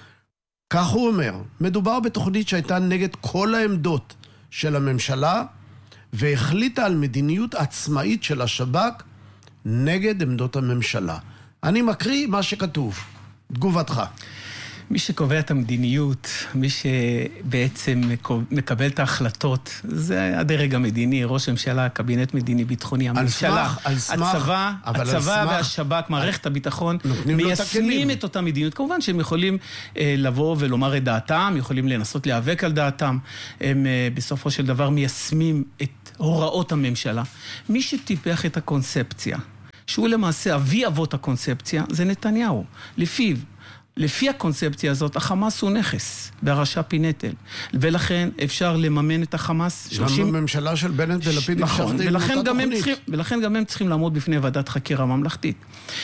כך הוא אומר, מדובר בתוכנית שהייתה נגד כל העמדות של הממשלה, והחליטה על מדיניות עצמאית של השב"כ נגד עמדות הממשלה. אני מקריא מה שכתוב. תגובתך. מי שקובע את המדיניות, מי שבעצם מקבל את ההחלטות, זה הדרג המדיני, ראש הממשלה, קבינט מדיני ביטחוני, הממשלה, הצבא, הצבא והשב"כ, מערכת הביטחון, מיישמים את אותה מדיניות. כמובן שהם יכולים לבוא ולומר את דעתם, יכולים לנסות להיאבק על דעתם, הם בסופו של דבר מיישמים את הוראות הממשלה. מי שטיפח את הקונספציה, שהוא למעשה אבי אבות הקונספציה, זה נתניהו. לפיו, לפי הקונספציה הזאת, החמאס הוא נכס, בהרשע פינטל. ולכן אפשר לממן את החמאס. שלושים... גם בממשלה של בנט ולפיד נכון, ולכן גם, צריכים, ולכן גם הם צריכים לעמוד בפני ועדת חקירה ממלכתית.